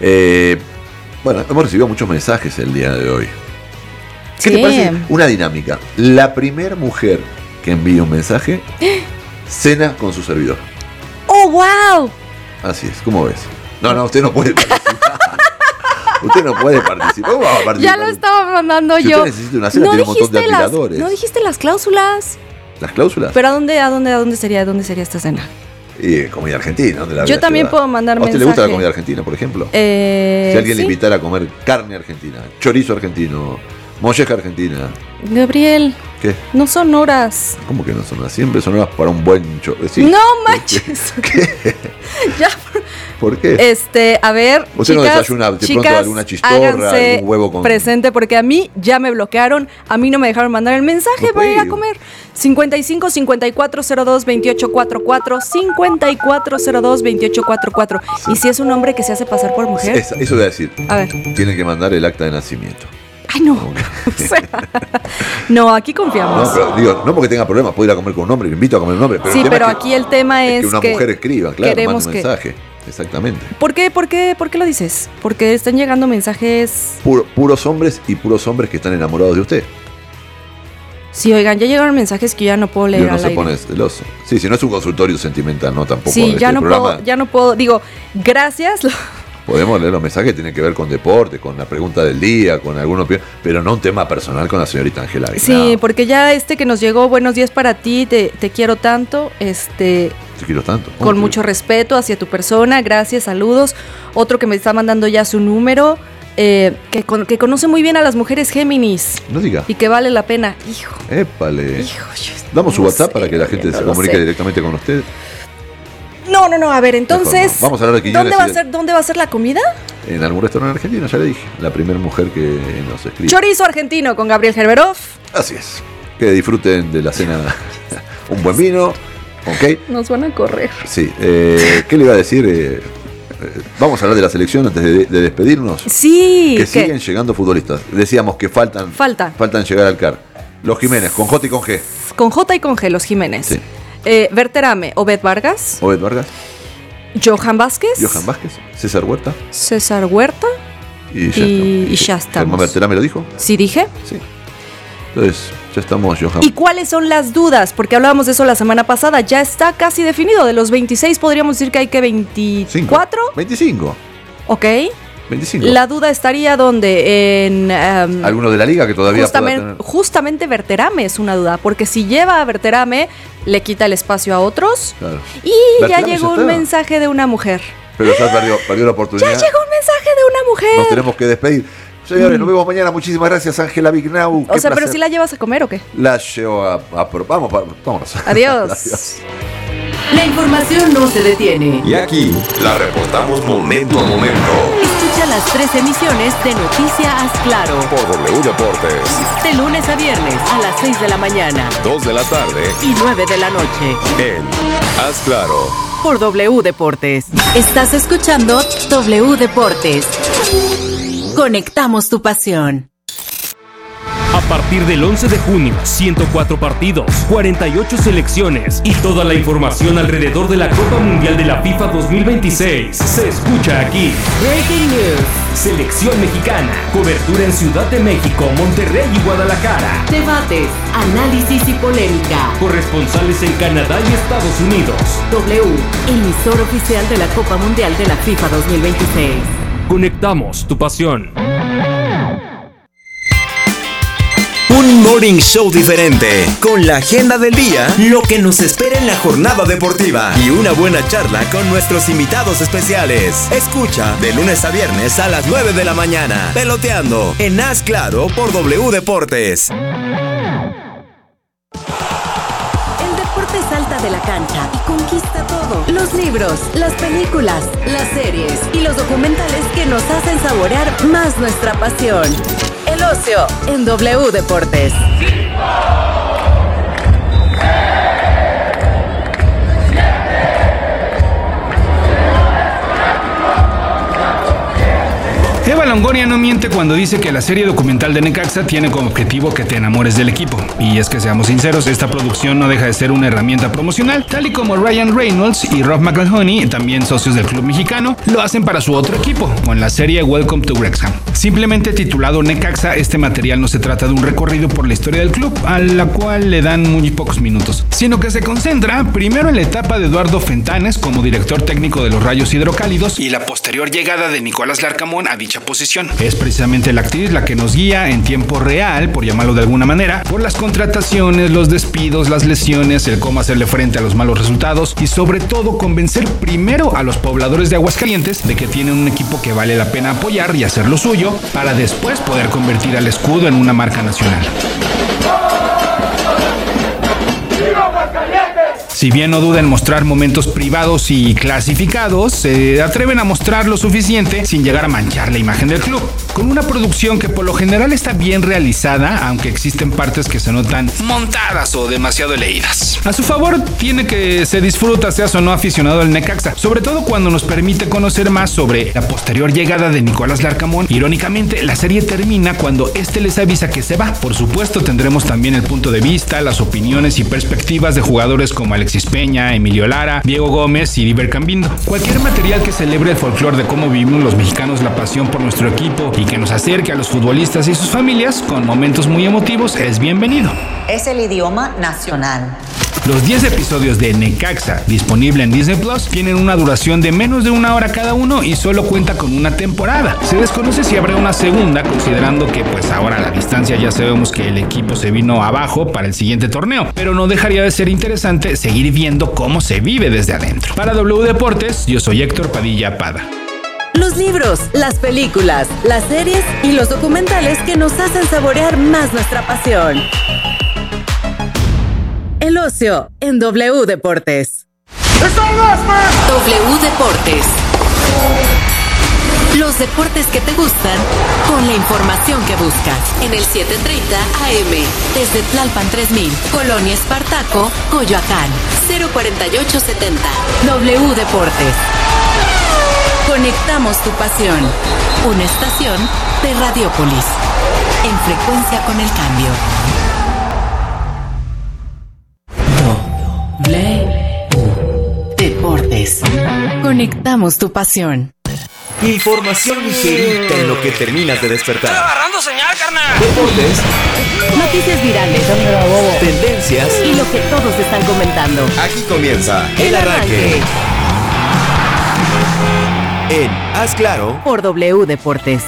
Bueno, hemos recibido muchos mensajes el día de hoy. ¿Qué te parece? Una dinámica. La primera mujer que envíe un mensaje cena con su servidor.
¡Oh, wow!
Así es, ¿cómo ves? No, usted no puede participar. Usted no puede participar. ¿Cómo va a participar?
Ya lo estaba mandando
si
yo.
Usted necesita una cena, tiene un montón de admiradores.
No dijiste las cláusulas.
¿Las cláusulas?
¿Pero a dónde sería esta cena?
Comida argentina. ¿Dónde la
yo también puedo mandar mensaje.
¿A usted le gusta la comida argentina, por ejemplo? Si alguien le invitara a comer carne argentina, chorizo argentino, molleja argentina.
Gabriel.
¿Qué?
No son horas.
¿Cómo que no son horas? Siempre son horas para un buen
sí. No manches.
¿Qué?
Ya.
¿Por qué?
A ver,
usted no desayuna de pronto alguna chistorra, algún huevo con
presente, porque a mí ya me bloquearon, a mí no me dejaron mandar el mensaje para ir a comer. 55 5402 2844 5402 2844. Sí. Y si es un hombre que se hace pasar por mujer.
Eso de decir.
A ver.
Tiene que mandar el acta de nacimiento.
Ay, no. No, aquí confiamos.
No, pero digo, no porque tenga problemas, puedo ir a comer con un hombre, le invito a comer con un hombre. Pero
sí, pero aquí el tema es
que una mujer escriba, claro, mande un mensaje. Exactamente.
¿Por qué lo dices? Porque están llegando mensajes.
Puros hombres y puros hombres que están enamorados de usted.
Sí, oigan, ya llegaron mensajes que ya no puedo leer.
No se pone celoso. Sí, si no es un consultorio sentimental, no tampoco.
Sí, ya no puedo. Digo, gracias.
Podemos leer los mensajes que tienen que ver con deporte, con la pregunta del día, con algunos, pero no un tema personal con la señorita Ángela Vignau.
Sí, porque ya que nos llegó, buenos días para ti, te quiero tanto,
Te quiero tanto.
Con mucho respeto hacia tu persona, gracias, saludos. Otro que me está mandando ya su número, que conoce muy bien a las mujeres Géminis.
No diga.
Y que vale la pena. Hijo.
Épale. Damos su WhatsApp para que la gente se comunique directamente con usted.
No, a ver, entonces,
no. Vamos a hablar de Quiñones.
¿Dónde va a ser la comida?
En algún restaurante argentino, ya le dije. La primera mujer que nos escribe.
Chorizo argentino con Gabriel Gerberov.
Así es. Que disfruten de la cena. Un buen vino. Ok.
Nos van a correr.
Sí. ¿Qué le iba a decir? Vamos a hablar de la selección antes de despedirnos.
Sí.
Que siguen llegando futbolistas. Decíamos que faltan llegar al CAR. Los Jiménez, con J y con G.
Con J y con G, los Jiménez.
Sí.
Berterame, Obed Vargas. Johan Vázquez.
César Huerta.
Y ya estamos.
¿Germán Berterame lo dijo?
Sí, dije.
Sí. Entonces, ya estamos, Johan.
¿Y cuáles son las dudas? Porque hablábamos de eso la semana pasada. Ya está casi definido. De los 26 podríamos decir que hay que 24.
25.
Ok.
25.
La duda estaría donde en
alguno de la liga que todavía
justamente Berterame es una duda, porque si lleva a Berterame le quita el espacio a otros. Claro. Y Berterame ya llegó un mensaje de una mujer.
Pero ya perdió la oportunidad.
Ya llegó un mensaje de una mujer.
Nos tenemos que despedir. Señores, nos vemos mañana. Muchísimas gracias, Ángela Vignau.
O sea, pero si la llevas a comer o qué?
La llevo a vamos.
Adiós.
Adiós.
La información no se detiene.
Y aquí la reportamos momento a momento.
Escucha las 3 emisiones de Noticia Haz Claro.
Por W Deportes.
De lunes a viernes a las 6 de la mañana.
2 de la tarde.
Y 9 de la noche.
En Haz claro.
Por W Deportes. Estás escuchando W Deportes. Conectamos tu pasión.
A partir del 11 de junio, 104 partidos, 48 selecciones y toda la información alrededor de la Copa Mundial de la FIFA 2026 se escucha aquí.
Breaking News.
Selección mexicana, cobertura en Ciudad de México, Monterrey y Guadalajara.
Debates, análisis y polémica.
Corresponsales en Canadá y Estados Unidos.
W, emisor oficial de la Copa Mundial de la FIFA 2026.
Conectamos tu pasión.
Un morning show diferente, con la agenda del día, lo que nos espera en la jornada deportiva y una buena charla con nuestros invitados especiales. Escucha de lunes a viernes a las 9 de la mañana, Peloteando, en Haz Claro por W Deportes.
El deporte salta de la cancha y conquista todo. Los libros, las películas, las series y los documentales que nos hacen saborear más nuestra pasión. El ocio en W Deportes.
Eva Longoria no miente cuando dice que la serie documental de Necaxa tiene como objetivo que te enamores del equipo. Y es que seamos sinceros, esta producción no deja de ser una herramienta promocional, tal y como Ryan Reynolds y Rob McElhenney, también socios del club mexicano, lo hacen para su otro equipo, con la serie Welcome to Wrexham. Simplemente titulado Necaxa, este material no se trata de un recorrido por la historia del club, a la cual le dan muy pocos minutos, sino que se concentra primero en la etapa de Eduardo Fentanes como director técnico de los Rayos Hidrocálidos y la posterior llegada de Nicolás Larcamón a dicha posición. Es precisamente la actriz la que nos guía en tiempo real, por llamarlo de alguna manera, por las contrataciones, los despidos, las lesiones, el cómo hacerle frente a los malos resultados y sobre todo convencer primero a los pobladores de Aguascalientes de que tienen un equipo que vale la pena apoyar y hacer lo suyo para después poder convertir al escudo en una marca nacional. Si bien no duda en mostrar momentos privados y clasificados, se atreven a mostrar lo suficiente sin llegar a manchar la imagen del club. Con una producción que por lo general está bien realizada, aunque existen partes que se notan montadas o demasiado leídas. A su favor tiene que se disfruta, seas o no aficionado al Necaxa, sobre todo cuando nos permite conocer más sobre la posterior llegada de Nicolás Larcamón. Irónicamente, la serie termina cuando este les avisa que se va. Por supuesto, tendremos también el punto de vista, las opiniones y perspectivas de jugadores como Alexis Peña, Emilio Lara, Diego Gómez y Diver Cambindo. Cualquier material que celebre el folclore de cómo vivimos los mexicanos la pasión por nuestro equipo y que nos acerque a los futbolistas y sus familias con momentos muy emotivos es bienvenido.
Es el idioma nacional.
Los 10 episodios de Necaxa, disponible en Disney Plus, tienen una duración de menos de 1 hora cada uno y solo cuenta con una temporada. Se desconoce si habrá una segunda, considerando que pues ahora a la distancia ya sabemos que el equipo se vino abajo para el siguiente torneo, pero no dejaría de ser interesante seguir viendo cómo se vive desde adentro. Para W Deportes, yo soy Héctor Padilla Pada.
Los libros, las películas, las series y los documentales que nos hacen saborear más nuestra pasión. El ocio en W Deportes. W Deportes. Los deportes que te gustan con la información que buscas. En el 730 AM. Desde Tlalpan 3000, Colonia Espartaco, Coyoacán. 04870. W Deportes. Conectamos tu pasión. Una estación de Radiopolis. En frecuencia con el cambio. Deportes. Conectamos tu pasión.
Información ligerita en lo que terminas de despertar.
¡Estoy agarrando señal, carnal!
Deportes.
Noticias virales.
Tendencias.
Y lo que todos están comentando.
Aquí comienza El Arranque. En Haz Claro.
Por W Deportes.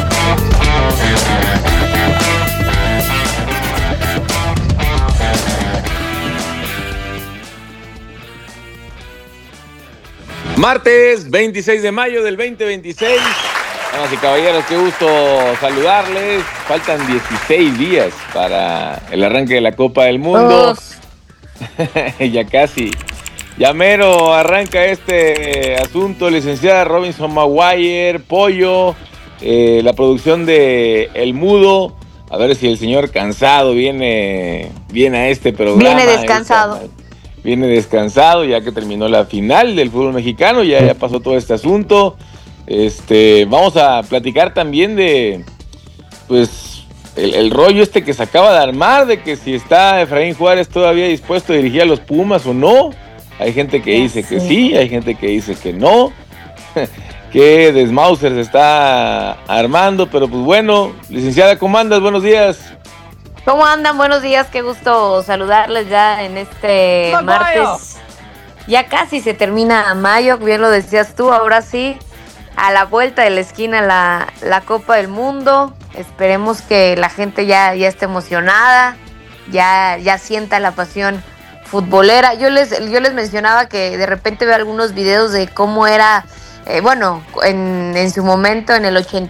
Martes 26 de mayo del 2026. Damas y caballeros, qué gusto saludarles. Faltan 16 días para el arranque de la Copa del Mundo. Ya casi. Ya mero arranca este asunto. Licenciada Robinson Maguire, Pollo, la producción de El Mudo. A ver si el señor Cansado viene a este programa.
Viene descansado.
viene descansado ya que terminó la final del fútbol mexicano, ya pasó todo este asunto. Vamos a platicar también de, pues, el rollo que se acaba de armar, de que si está Efraín Juárez todavía dispuesto a dirigir a los Pumas o no. Hay gente que dice que sí, hay gente que dice que no. Que desmauser se está armando, pero pues bueno, licenciada, ¿cómo andas? Buenos días.
¿Cómo andan? Buenos días, qué gusto saludarles ya en este martes. Ya casi se termina mayo, bien lo decías tú, ahora sí, a la vuelta de la esquina la Copa del Mundo. Esperemos que la gente ya esté emocionada, ya sienta la pasión futbolera. Yo les mencionaba que de repente veo algunos videos de cómo era, en su momento, en el